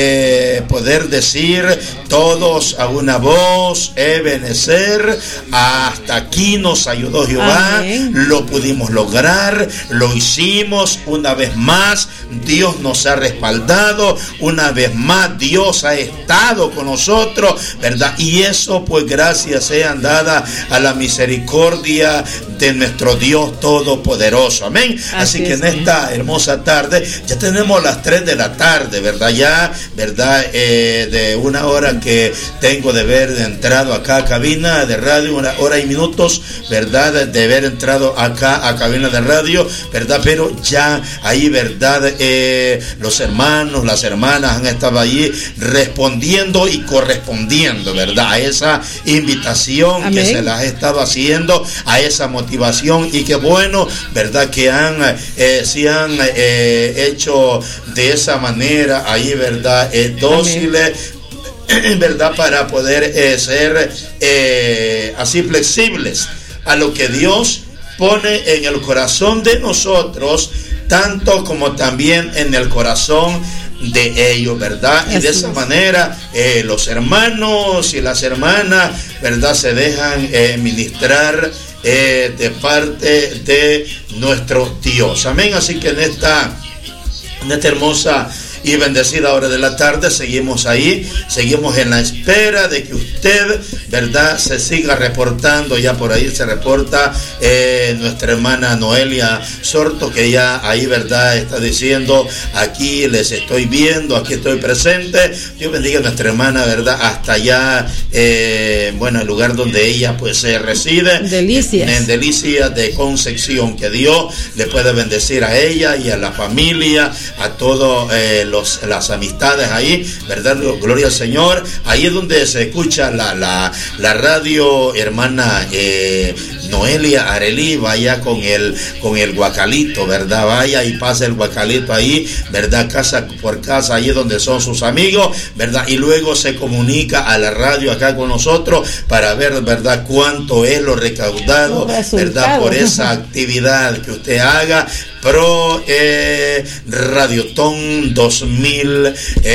eh, poder decir todos a una voz, Ebenezer, hasta aquí nos ayudó Jehová. Amén. Lo pudimos lograr, lo hicimos una vez más, Dios nos ha respaldado, una vez más Dios ha estado con nosotros, ¿verdad? Y eso pues gracias sean dadas a la misericordia de nuestro Dios Todopoderoso. Amén. Así, Así que es, en esta hermosa tarde, ya tenemos las tres de la tarde, ¿verdad? Ya, ¿verdad? Eh, de una hora que tengo de haber entrado acá a cabina de radio, una hora y minutos, ¿verdad? De haber entrado acá a cabina de radio, ¿verdad? Pero ya ahí, ¿verdad? Eh, los hermanos, las hermanas han estado allí respondiendo y correspondiendo, ¿verdad? A esa invitación. Amén. Que se las estaba haciendo, a esa motivación, y qué bueno, ¿verdad?, que han eh, se han eh, hecho de esa manera ahí, ¿verdad?, eh, dóciles, ¿verdad?, para poder eh, ser eh, así flexibles a lo que Dios pone en el corazón de nosotros, tanto como también en el corazón de ellos, ¿verdad? Y de esa manera eh, los hermanos y las hermanas, ¿verdad?, se dejan eh, ministrar eh, de parte de nuestro Dios. Amén. Así que en esta, en esta hermosa y bendecida hora de la tarde seguimos ahí, seguimos en la espera de que usted, ¿verdad?, se siga reportando. Ya por ahí se reporta eh, nuestra hermana Noelia Sorto, que ya ahí, ¿verdad?, está diciendo, aquí les estoy viendo, aquí estoy presente. Dios bendiga a nuestra hermana, ¿verdad?, hasta allá, eh, bueno, el lugar donde ella pues se eh, reside, Delicias. En, en Delicias de Concepción. Que Dios le pueda bendecir a ella y a la familia, a todo eh, Los, las amistades ahí, ¿verdad? Gloria al Señor. Ahí es donde se escucha la, la, la radio, hermana eh, Noelia Arelí. Vaya con el, con el guacalito, ¿verdad? Vaya y pasa el guacalito ahí, ¿verdad? Casa por casa, ahí es donde son sus amigos, ¿verdad? Y luego se comunica a la radio acá con nosotros para ver, ¿verdad?, cuánto es lo recaudado, ¿verdad?, por esa actividad que usted haga. Pro eh, Radiotón dos mil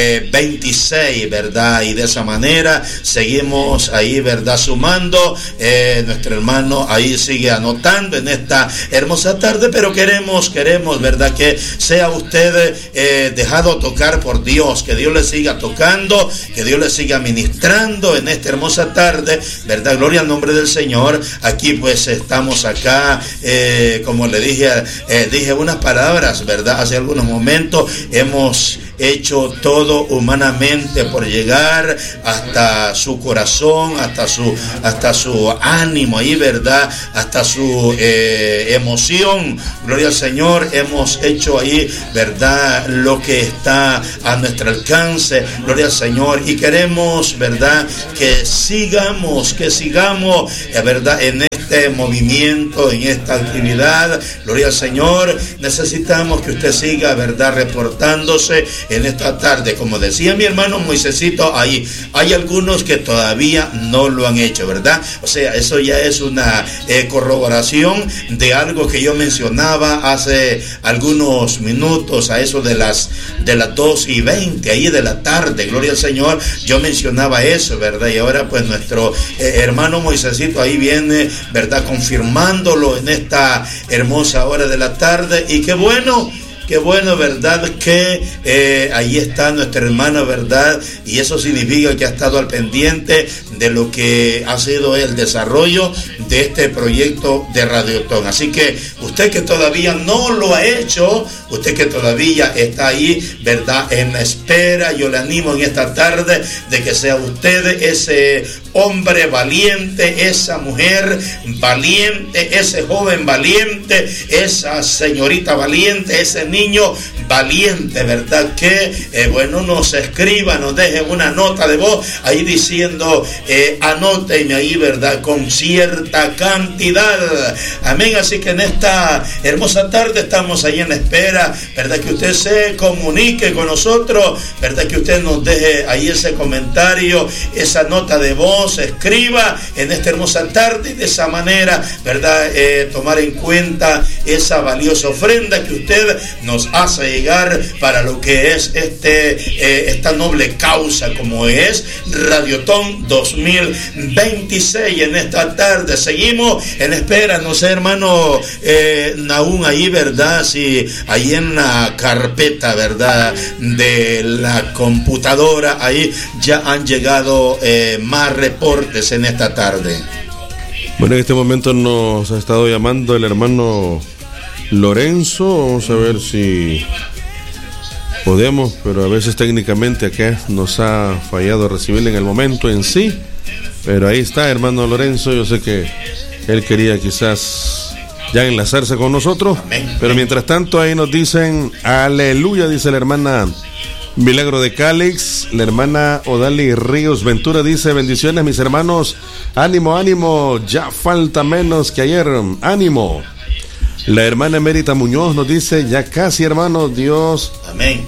veintiséis, ¿verdad? Y de esa manera seguimos ahí, ¿verdad? Sumando, eh, nuestro hermano ahí sigue anotando en esta hermosa tarde, pero queremos, queremos, ¿verdad? Que sea usted eh, dejado tocar por Dios, que Dios le siga tocando, que Dios le siga ministrando en esta hermosa tarde, ¿verdad? Gloria al nombre del Señor. Aquí pues estamos acá, eh, como le dije, eh, dije unas palabras, ¿verdad? Hace algunos momentos hemos hecho todo humanamente por llegar hasta su corazón, hasta su hasta su ánimo ahí, ¿verdad? Hasta su eh, emoción. Gloria al Señor. Hemos hecho ahí, ¿verdad? Lo que está a nuestro alcance. Gloria al Señor. Y queremos, ¿verdad? Que sigamos, que sigamos, ¿verdad? En este movimiento, en esta actividad. Gloria al Señor. Necesitamos que usted siga, ¿verdad? Reportándose en esta tarde. Como decía mi hermano Moisésito, ahí hay algunos que todavía no lo han hecho, ¿verdad? O sea, eso ya es una eh, corroboración de algo que yo mencionaba hace algunos minutos, a eso de las de las dos y veinte ahí de la tarde. Gloria al Señor. Yo mencionaba eso, ¿verdad? Y ahora pues nuestro eh, hermano Moisésito ahí viene, ¿verdad? Confirmándolo en esta hermosa hora de la tarde. Y qué bueno, qué bueno, ¿verdad? Que eh, ahí está nuestra hermana, ¿verdad? Y eso significa que ha estado al pendiente de lo que ha sido el desarrollo de este proyecto de Radiotón. Así que usted que todavía no lo ha hecho, usted que todavía está ahí, ¿verdad? En la espera, yo le animo en esta tarde de que sea usted ese hombre valiente, esa mujer valiente, ese joven valiente, esa señorita valiente, ese niño valiente, ¿verdad? Que, eh, bueno, nos escriba, nos deje una nota de voz ahí diciendo, eh, anótenme ahí, ¿verdad? Con cierta cantidad. Amén. Así que en esta hermosa tarde estamos ahí en la espera, ¿verdad? Que usted se comunique con nosotros, ¿verdad? Que usted nos deje ahí ese comentario, esa nota de voz, escriba en esta hermosa tarde y de esa manera, ¿verdad? Eh, tomar en cuenta esa valiosa ofrenda que usted nos hace llegar para lo que es este eh, esta noble causa como es Radiotón dos mil veintiséis. En esta tarde seguimos en espera, no sé, hermano eh, aún ahí, ¿verdad? Si ahí en la carpeta, ¿verdad? De la computadora ahí ya han llegado eh, más reportes en esta tarde. Bueno, en este momento nos ha estado llamando el hermano Lorenzo. Vamos a ver si podemos, pero a veces técnicamente acá nos ha fallado recibirle en el momento en sí. Pero ahí está, hermano Lorenzo. Yo sé que él quería quizás ya enlazarse con nosotros. Amén. Pero mientras tanto ahí nos dicen aleluya, dice la hermana Milagro de Cálix. La hermana Odali Ríos Ventura dice, bendiciones mis hermanos, ánimo, ánimo, ya falta menos que ayer, ánimo. La hermana Emérita Muñoz nos dice, ya casi, hermanos, Dios amén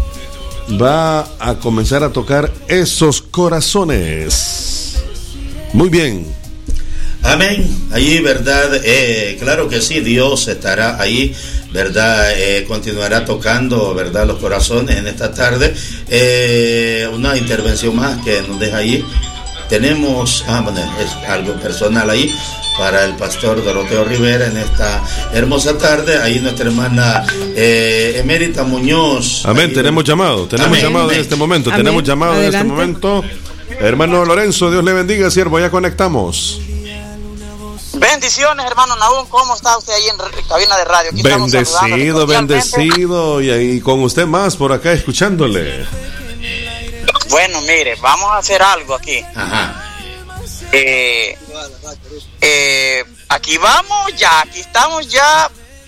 va a comenzar a tocar esos corazones. Muy bien. Amén. Allí, ¿verdad? Eh, claro que sí, Dios estará ahí, ¿verdad? Eh, continuará tocando, ¿verdad? Los corazones en esta tarde. Eh, una intervención más que nos deja ahí. Tenemos, ah, bueno, es algo personal ahí para el pastor Doroteo Rivera en esta hermosa tarde. Ahí nuestra hermana eh, Emérita Muñoz. Amén, ahí, tenemos llamado, tenemos amén, llamado amén. en este momento, amén. tenemos llamado Adelante. en este momento. Hermano Lorenzo, Dios le bendiga, siervo, ya conectamos. Bendiciones, hermano Nahum, ¿cómo está usted ahí en cabina de radio? Aquí bendecido, bendecido, y ahí con usted más por acá escuchándole. Bueno, mire, vamos a hacer algo aquí. Ajá. Eh, eh, aquí vamos ya, aquí estamos ya,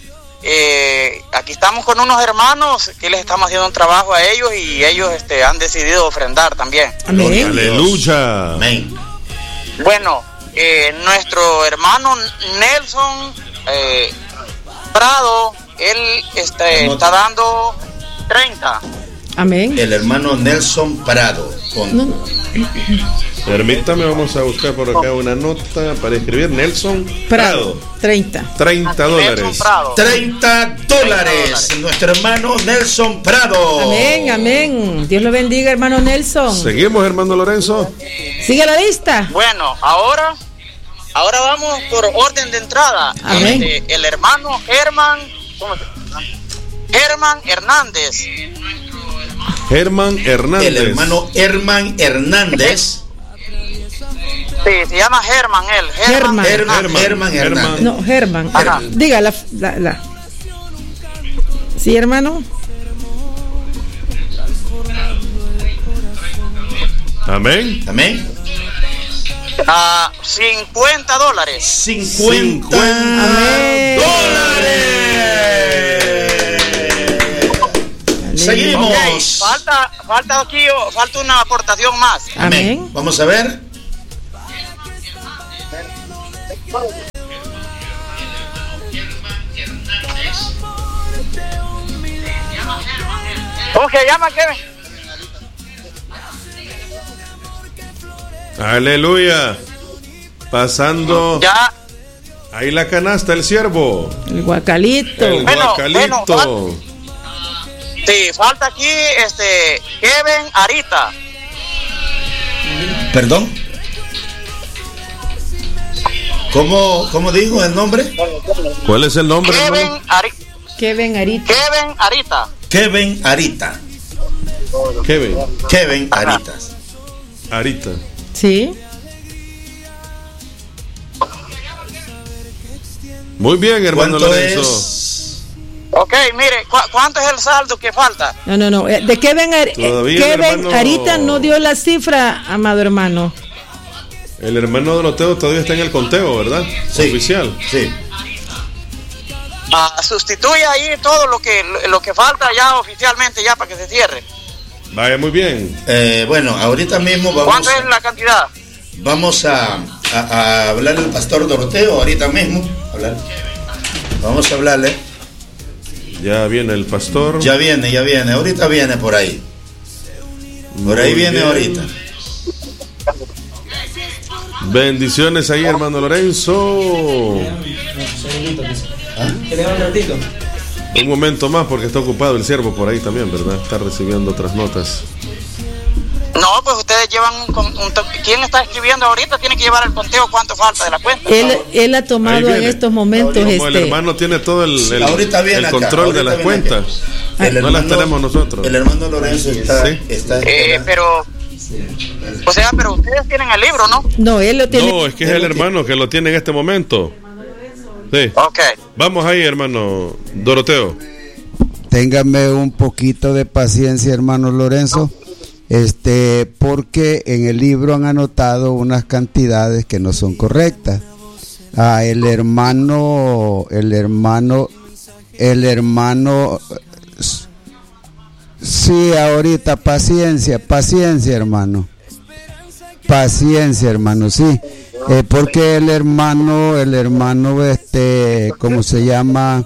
eh, aquí estamos con unos hermanos que les estamos haciendo un trabajo a ellos y ellos este, han decidido ofrendar también. Amén. Aleluya. Amén. Bueno, eh, nuestro hermano Nelson eh, Prado, él este, está dando treinta. Amén. El hermano Nelson Prado. Con... No, no. Permítame, vamos a buscar por acá una nota para escribir. Nelson Prado. Prado. treinta. treinta dólares. treinta dólares. Nuestro hermano Nelson Prado. Amén, amén. Dios lo bendiga, hermano Nelson. Seguimos, hermano Lorenzo. Sigue la lista. Bueno, ahora, ahora vamos por orden de entrada. Amén. Este, el hermano Germán, ¿cómo se llama? Germán Hernández. Germán Hernández. El hermano Germán Hernández. Sí, se llama Germán él. Germán. Germán, Germán Hernández. No, Germán. Ajá. Diga la, la, la. Sí, hermano. Amén. Amén. Ah, cincuenta dólares. cincuenta Amén. dólares. Seguimos. Okay, falta, falta aquí, falta una aportación más. Amén. Amén. Vamos a ver. ¿Cómo se llama, Kevin? Aleluya. Pasando. Ya. Ahí la canasta, el siervo. El guacalito. El Bueno, guacalito. bueno, Sí, falta aquí este Kevin Arita. Perdón. ¿Cómo, cómo dijo el nombre? ¿Cuál es el nombre, Kevin hermano? Arita. Kevin Arita. Kevin Arita. Kevin Arita. Kevin. Kevin Aritas. Arita. Sí. Muy bien, hermano ¿Cuánto Lorenzo. es? Ok, mire, ¿cu ¿cuánto es el saldo que falta? No, no, no. eh, De Kevin, Ar Todavía Kevin el hermano- Arita no dio la cifra, amado hermano. El hermano Doroteo todavía está en el conteo, ¿verdad? Sí. Oficial. Sí. Ah, sustituye ahí todo lo que lo que falta ya oficialmente ya para que se cierre. Vaya, muy bien. Eh, bueno, ahorita mismo vamos, ¿Cuánto es la cantidad? vamos a, a, a hablarle al pastor Doroteo ahorita mismo. Hablar. Vamos a hablarle. Ya viene el pastor. Ya viene, ya viene. Ahorita viene por ahí. Por ahí Muy viene bien. ahorita. Bendiciones ahí, hermano Lorenzo. Un momento más porque está ocupado el siervo por ahí también, ¿verdad? Está recibiendo otras notas. No, pues ustedes llevan un, con- un to- ¿quién está escribiendo ahorita? Tiene que llevar el conteo cuánto falta de la cuenta. Él, él ha Ahí tomado en viene. estos momentos Como el este. hermano tiene todo el, el- Ahorita viene el acá, control de ahorita las viene cuentas. acá. El No las hermano- tenemos nosotros. El hermano Lorenzo está, Sí. está Eh, pero, o sea, pero ustedes tienen el libro, ¿no? No, él lo tiene. No, es que es el hermano que lo tiene en este momento. Sí. Ok. Vamos ahí, hermano Doroteo. Téngame un poquito de paciencia, hermano Lorenzo, este, porque en el libro han anotado unas cantidades que no son correctas. Ah, el hermano, el hermano, el hermano, sí, ahorita, paciencia, paciencia, hermano, paciencia, hermano, sí, eh, porque el hermano, el hermano, este, ¿cómo se llama?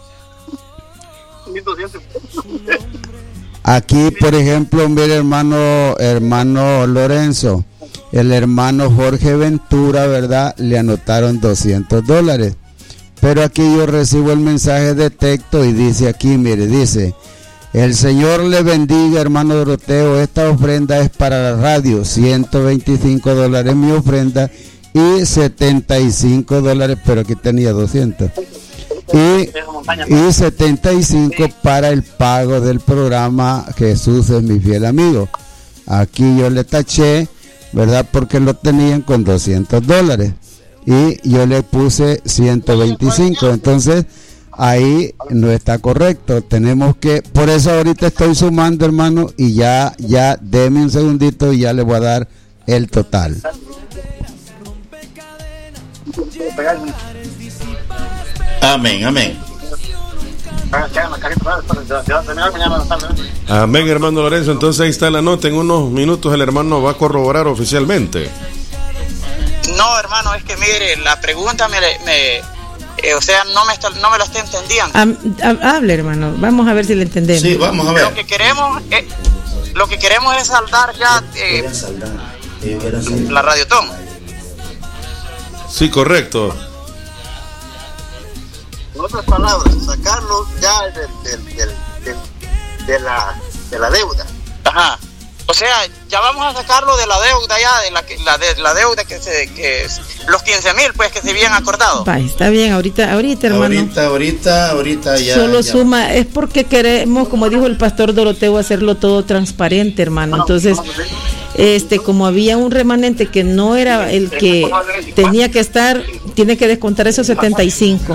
Aquí, por ejemplo, mire, hermano, hermano Lorenzo, el hermano Jorge Ventura, ¿verdad? Le anotaron doscientos dólares. Pero aquí yo recibo el mensaje de texto y dice aquí, mire, dice, el Señor le bendiga, hermano Doroteo, esta ofrenda es para la radio, ciento veinticinco dólares mi ofrenda y setenta y cinco dólares, pero aquí tenía doscientos. Y, y setenta y cinco para el pago del programa Jesús es mi fiel amigo. Aquí yo le taché, ¿verdad? Porque lo tenían con doscientos dólares. Y yo le puse ciento veinticinco. Entonces, ahí no está correcto. Tenemos que, por eso ahorita estoy sumando, hermano, y ya, ya, deme un segundito y ya le voy a dar el total. Amén, amén. Amén, hermano Lorenzo. Entonces ahí está la nota. En unos minutos el hermano va a corroborar oficialmente. No, hermano, es que mire, la pregunta me, me eh, o sea, no me está, no me la estoy entendiendo. Am- am- hable, hermano. Vamos a ver si le entendemos. Sí, vamos a ver. Lo que queremos, eh, lo que queremos es saldar ya, eh, la Radiotón. Sí, correcto. En otras palabras, sacarlo ya del, del, del, del, de, la, de la deuda. Ajá. O sea, ya vamos a sacarlo de la deuda ya, de la, la, de, la deuda que se, que es, los quince mil pues que se habían acordado. Va, está bien, ahorita, ahorita hermano. Ahorita, ahorita, ahorita ya. Solo ya. suma, es porque queremos, como dijo el pastor Doroteo, hacerlo todo transparente, hermano. Entonces, este, como había un remanente que no era el que tenía que estar, tiene que descontar esos setenta y cinco.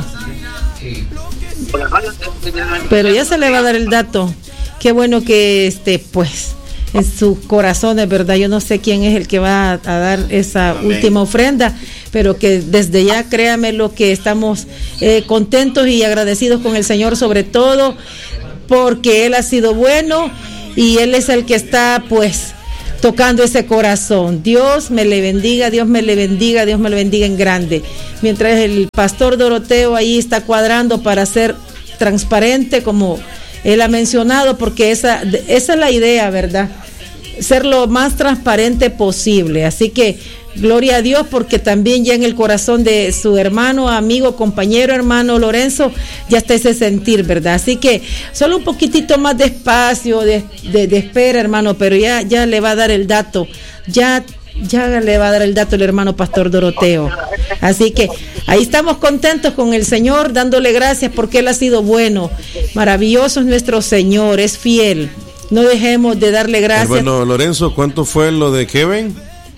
Pero ya se le va a dar el dato. Qué bueno que este, pues, en sus corazones, ¿verdad? Yo no sé quién es el que va a, a dar esa Amén. Última ofrenda, pero que desde ya, créame lo que estamos eh, contentos y agradecidos con el Señor, sobre todo porque Él ha sido bueno y Él es el que está, pues, tocando ese corazón. Dios me le bendiga, Dios me le bendiga, Dios me le bendiga en grande. Mientras el pastor Doroteo ahí está cuadrando para ser transparente, como él ha mencionado, porque esa, esa es la idea, ¿verdad? Ser lo más transparente posible. Así que gloria a Dios, porque también ya en el corazón de su hermano, amigo, compañero, hermano Lorenzo, ya está ese sentir, ¿verdad? Así que solo un poquitito más de espacio, de, de, de espera, hermano, pero ya, ya le va a dar el dato, ya, ya le va a dar el dato el hermano pastor Doroteo. Así que ahí estamos contentos con el Señor, dándole gracias porque Él ha sido bueno, maravilloso es nuestro Señor, es fiel. No dejemos de darle gracias. Bueno, Lorenzo, ¿cuánto fue lo de Kevin?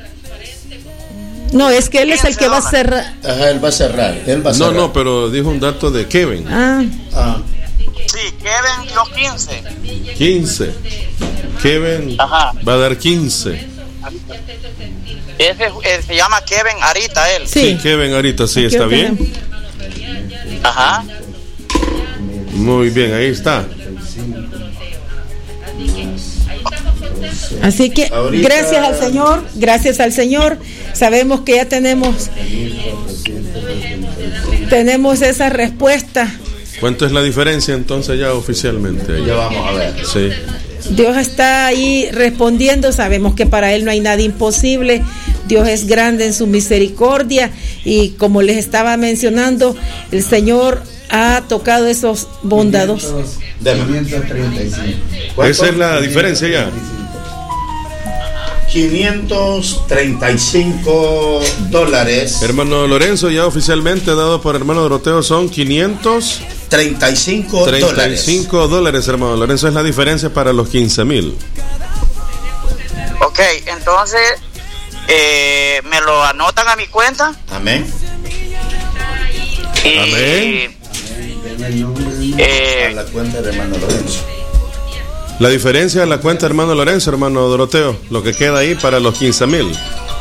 No, es que él es el que va a cerrar. Ajá, él va a cerrar. Él va a cerrar. No, no, pero dijo un dato de Kevin. Ah. ah. Sí, Kevin dio quince. quince. Kevin Ajá. va a dar quince. Ese, ese se llama Kevin Arita, él. Sí, sí Kevin Arita, sí, ¿está bien? Ajá. Muy bien, ahí está. Así que ahorita, gracias al Señor, gracias al Señor, sabemos que ya tenemos tenemos esa respuesta. ¿Cuánto es la diferencia entonces ya oficialmente? Ahí? Ya vamos a ver. Sí. Dios está ahí respondiendo, sabemos que para Él no hay nada imposible, Dios es grande en su misericordia y como les estaba mencionando, el Señor ha tocado esos bondados. quinientos treinta y cinco. Esa es la diferencia ya. quinientos treinta y cinco dólares. Hermano Lorenzo, ya oficialmente dado por hermano Doroteo son quinientos treinta y cinco dólares. treinta y cinco dólares, hermano Lorenzo, es la diferencia para los quince mil. Ok, entonces eh, me lo anotan a mi cuenta. Amén. Y, Amén. Eh, a la cuenta de hermano Lorenzo. La diferencia es la cuenta hermano Lorenzo, hermano Doroteo, lo que queda ahí para los quince mil.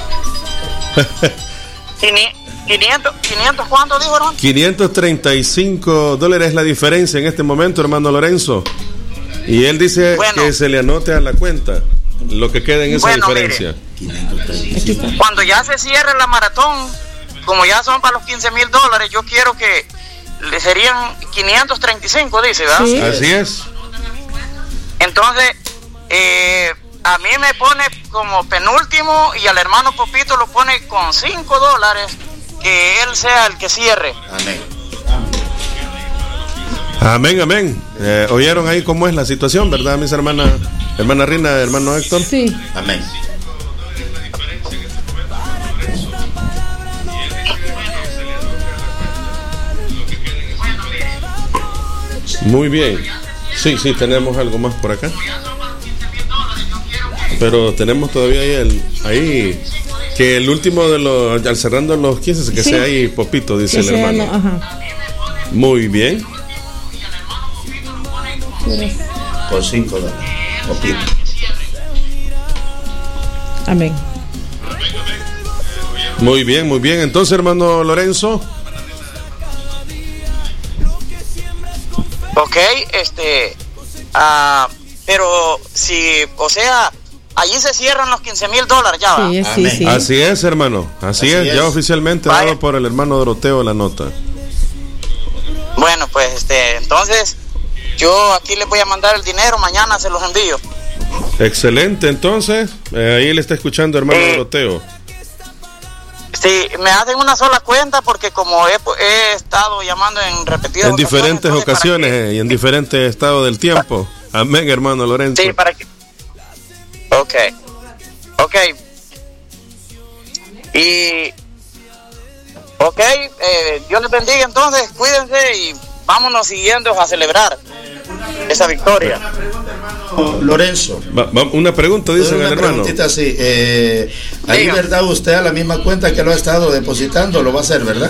quinientos, quinientos, ¿cuánto dijo, hermano? quinientos treinta y cinco dólares es la diferencia en este momento, hermano Lorenzo. Y él dice bueno, que se le anote a la cuenta lo que queda en esa bueno, diferencia. Mire, cuando ya se cierre la maratón, como ya son para los quince mil dólares, yo quiero que le serían quinientos treinta y cinco, dice, ¿verdad? Sí. Así es. Entonces, eh, a mí me pone como penúltimo y al hermano Popito lo pone con cinco dólares, que él sea el que cierre. Amén. Amén, amén. Eh, ¿Oyeron ahí cómo es la situación, verdad, mis hermanas? Hermana Rina, hermano Héctor. Sí. Amén. Muy bien. Sí, sí, tenemos algo más por acá. Pero tenemos todavía ahí, el, ahí que el último de los, al cerrando los quince, que sí. sea ahí Popito, dice que el hermano. No, ajá. Muy bien. Por cinco dólares. Popito. Amén. Muy bien, muy bien. Entonces, hermano Lorenzo. Ok, este, uh, pero si, o sea, allí se cierran los quince mil dólares ya, ¿va? Sí, sí, sí. Así es, hermano, así, así es, es, ya oficialmente Vaya. dado por el hermano Doroteo la nota. Bueno, pues, este, entonces, yo aquí les voy a mandar el dinero, mañana se los envío. Excelente, entonces, Eh, ahí le está escuchando, hermano eh, Doroteo. Sí, me hacen una sola cuenta porque como he, he estado llamando en repetidas en diferentes ocasiones que... y en diferentes estados del tiempo. Amén, hermano Lorenzo. Sí, para que... Ok. Ok. Y... Ok, eh, Dios les bendiga entonces, cuídense y vámonos siguiendo a celebrar esa victoria. Una pregunta, hermano Lorenzo. Va, va, una pregunta, dice el hermano. Una preguntita así. Eh, ahí, ¿verdad? Usted a la misma cuenta que lo ha estado depositando lo va a hacer, ¿verdad?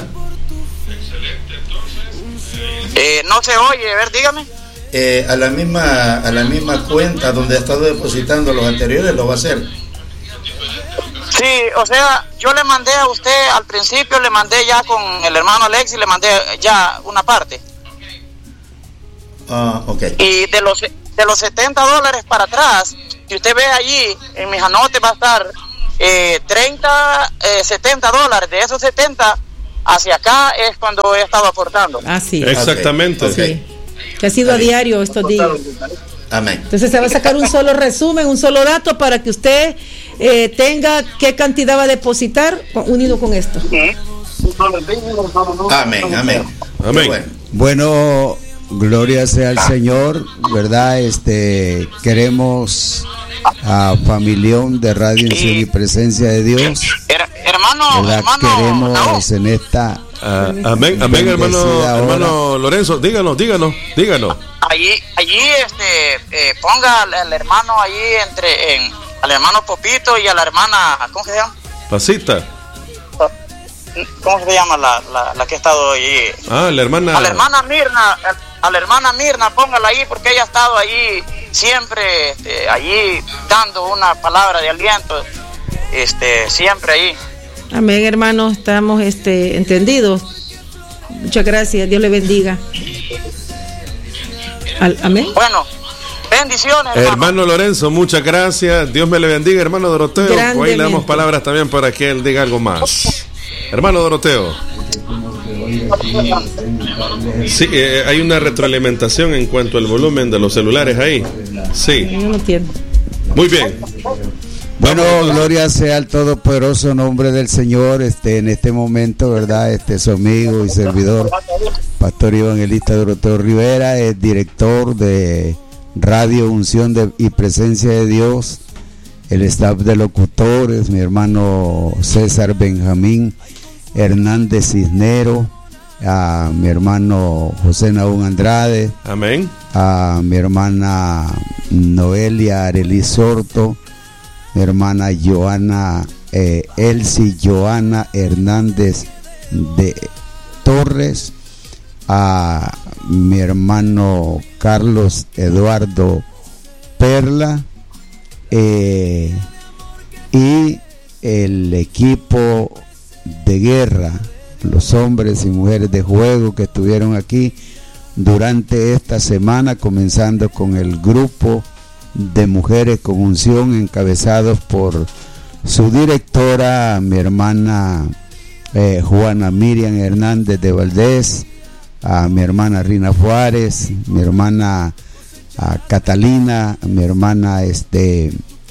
Eh, no se oye, a ver, dígame. Eh, a la misma a la misma cuenta donde ha estado depositando los anteriores lo va a hacer. Sí, o sea, yo le mandé a usted al principio, le mandé ya con el hermano Alexis, le mandé ya una parte. Ah, uh, ok. Y de los de los setenta dólares para atrás, si usted ve allí, en mis anotes va a estar eh, treinta, eh, setenta dólares. De esos setenta hacia acá es cuando he estado aportando. Ah, sí. Exactamente. Okay. Okay. Sí. Que ha sido a diario estos días. Amén. Entonces se va a sacar un solo resumen, un solo dato para que usted eh, tenga qué cantidad va a depositar unido con esto. Amén, amén. Amén. Bueno. bueno, gloria sea al Señor, ¿verdad? Este, queremos a Familión de Radio Unción y Presencia de Dios. Her, hermano, ¿verdad? hermano, queremos no. en esta Uh, amén, amén, hermano, hermano Lorenzo, díganos, díganos, díganos. Allí, allí, este, eh, ponga al, al hermano allí entre, en, al hermano Popito y a la hermana, ¿cómo se llama? Pasita. ¿Cómo se llama la, la, la que ha estado allí? Ah, la hermana. A la hermana Mirna, a la hermana Mirna, póngala ahí porque ella ha estado allí siempre, este, allí dando una palabra de aliento, este, siempre ahí. Amén, hermano, estamos este, entendidos. Muchas gracias, Dios le bendiga. Al, amén. Bueno, bendiciones, hermano. Hermano Lorenzo, muchas gracias. Dios me le bendiga, hermano Doroteo. Hoy le damos palabras también para que él diga algo más. Hermano Doroteo. Sí, eh, hay una retroalimentación en cuanto al volumen de los celulares ahí. Sí. Yo no entiendo. Muy bien. Bueno, gloria sea al todopoderoso nombre del Señor. Este, en este momento, ¿verdad? Este, su amigo y servidor, Pastor Evangelista Doroteo Rivera, es director de Radio Unción de, y Presencia de Dios. El staff de locutores, mi hermano César Benjamín Hernández Cisnero, a mi hermano José Naún Andrade. Amén. A mi hermana Noelia Arely Sorto, mi hermana Joana, eh, Elsie Joana Hernández de Torres, a mi hermano Carlos Eduardo Perla, eh, y el equipo de guerra, los hombres y mujeres de juego que estuvieron aquí durante esta semana, comenzando con el grupo de mujeres con unción encabezados por su directora, mi hermana eh, Juana Miriam Hernández de Valdés, a mi hermana Rina Juárez, mi hermana a Catalina, mi hermana este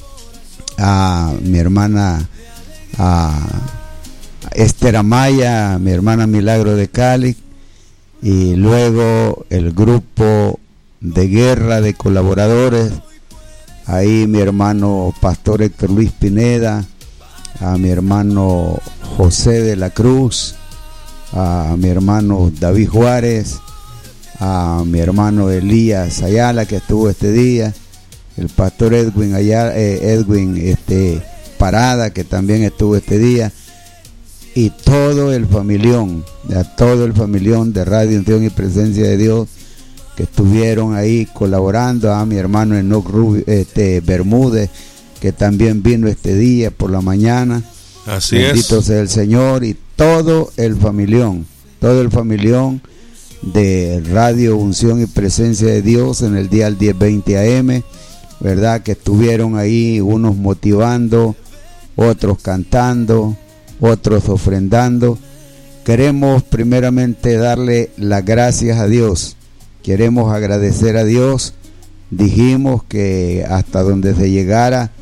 a mi hermana a Esther Amaya, mi hermana Milagro de Cali, y luego el grupo de guerra de colaboradores. Ahí mi hermano Pastor Héctor Luis Pineda, a mi hermano José de la Cruz, a mi hermano David Juárez, a mi hermano Elías Ayala, que estuvo este día, el pastor Edwin Ayala, eh, Edwin este, Parada, que también estuvo este día, y todo el familión, a todo el familión de Radio Unción y Presencia de Dios, que estuvieron ahí colaborando, a mi hermano Enoch Rubio, este, Bermúdez, que también vino este día por la mañana. Así Bendito es. sea el Señor, y todo el familión, todo el familión de Radio Unción y Presencia de Dios en el día diez veinte A M, ¿verdad? Que estuvieron ahí, unos motivando, otros cantando, otros ofrendando. Queremos primeramente darle las gracias a Dios. Queremos agradecer a Dios. Dijimos que hasta donde se llegara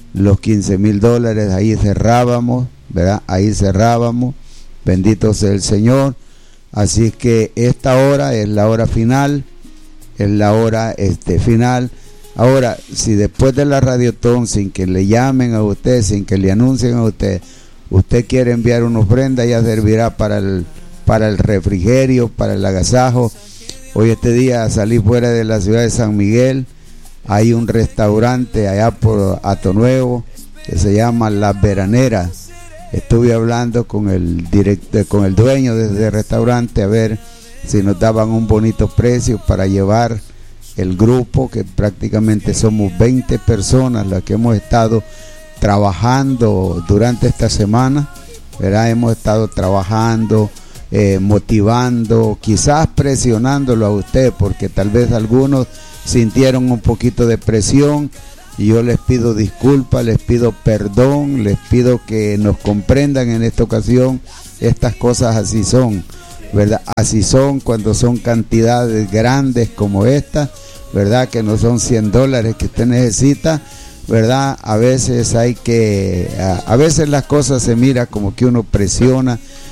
los quince mil dólares, ahí cerrábamos, ¿verdad? Ahí cerrábamos, bendito sea el Señor. Así es que esta hora es la hora final, es la hora este, final. Ahora, si después de la Radiotón, sin que le llamen a usted, sin que le anuncien a usted, usted quiere enviar una ofrenda, ya servirá para el, para el refrigerio, para el agasajo. Hoy este día salí fuera de la ciudad de San Miguel, hay un restaurante allá por Hato Nuevo que se llama Las Veraneras. Estuve hablando con el director, con el dueño de ese restaurante, a ver si nos daban un bonito precio para llevar el grupo, que prácticamente somos veinte personas las que hemos estado trabajando durante esta semana, ¿verdad? Hemos estado trabajando, eh, motivando, quizás presionándolo a usted, porque tal vez algunos sintieron un poquito de presión, y yo les pido disculpas, les pido perdón, les pido que nos comprendan en esta ocasión. Estas cosas así son, ¿verdad? Así son cuando son cantidades grandes como esta, ¿verdad? Que no son cien dólares que usted necesita, ¿verdad? A veces hay que, a, a veces las cosas se mira como que uno presiona,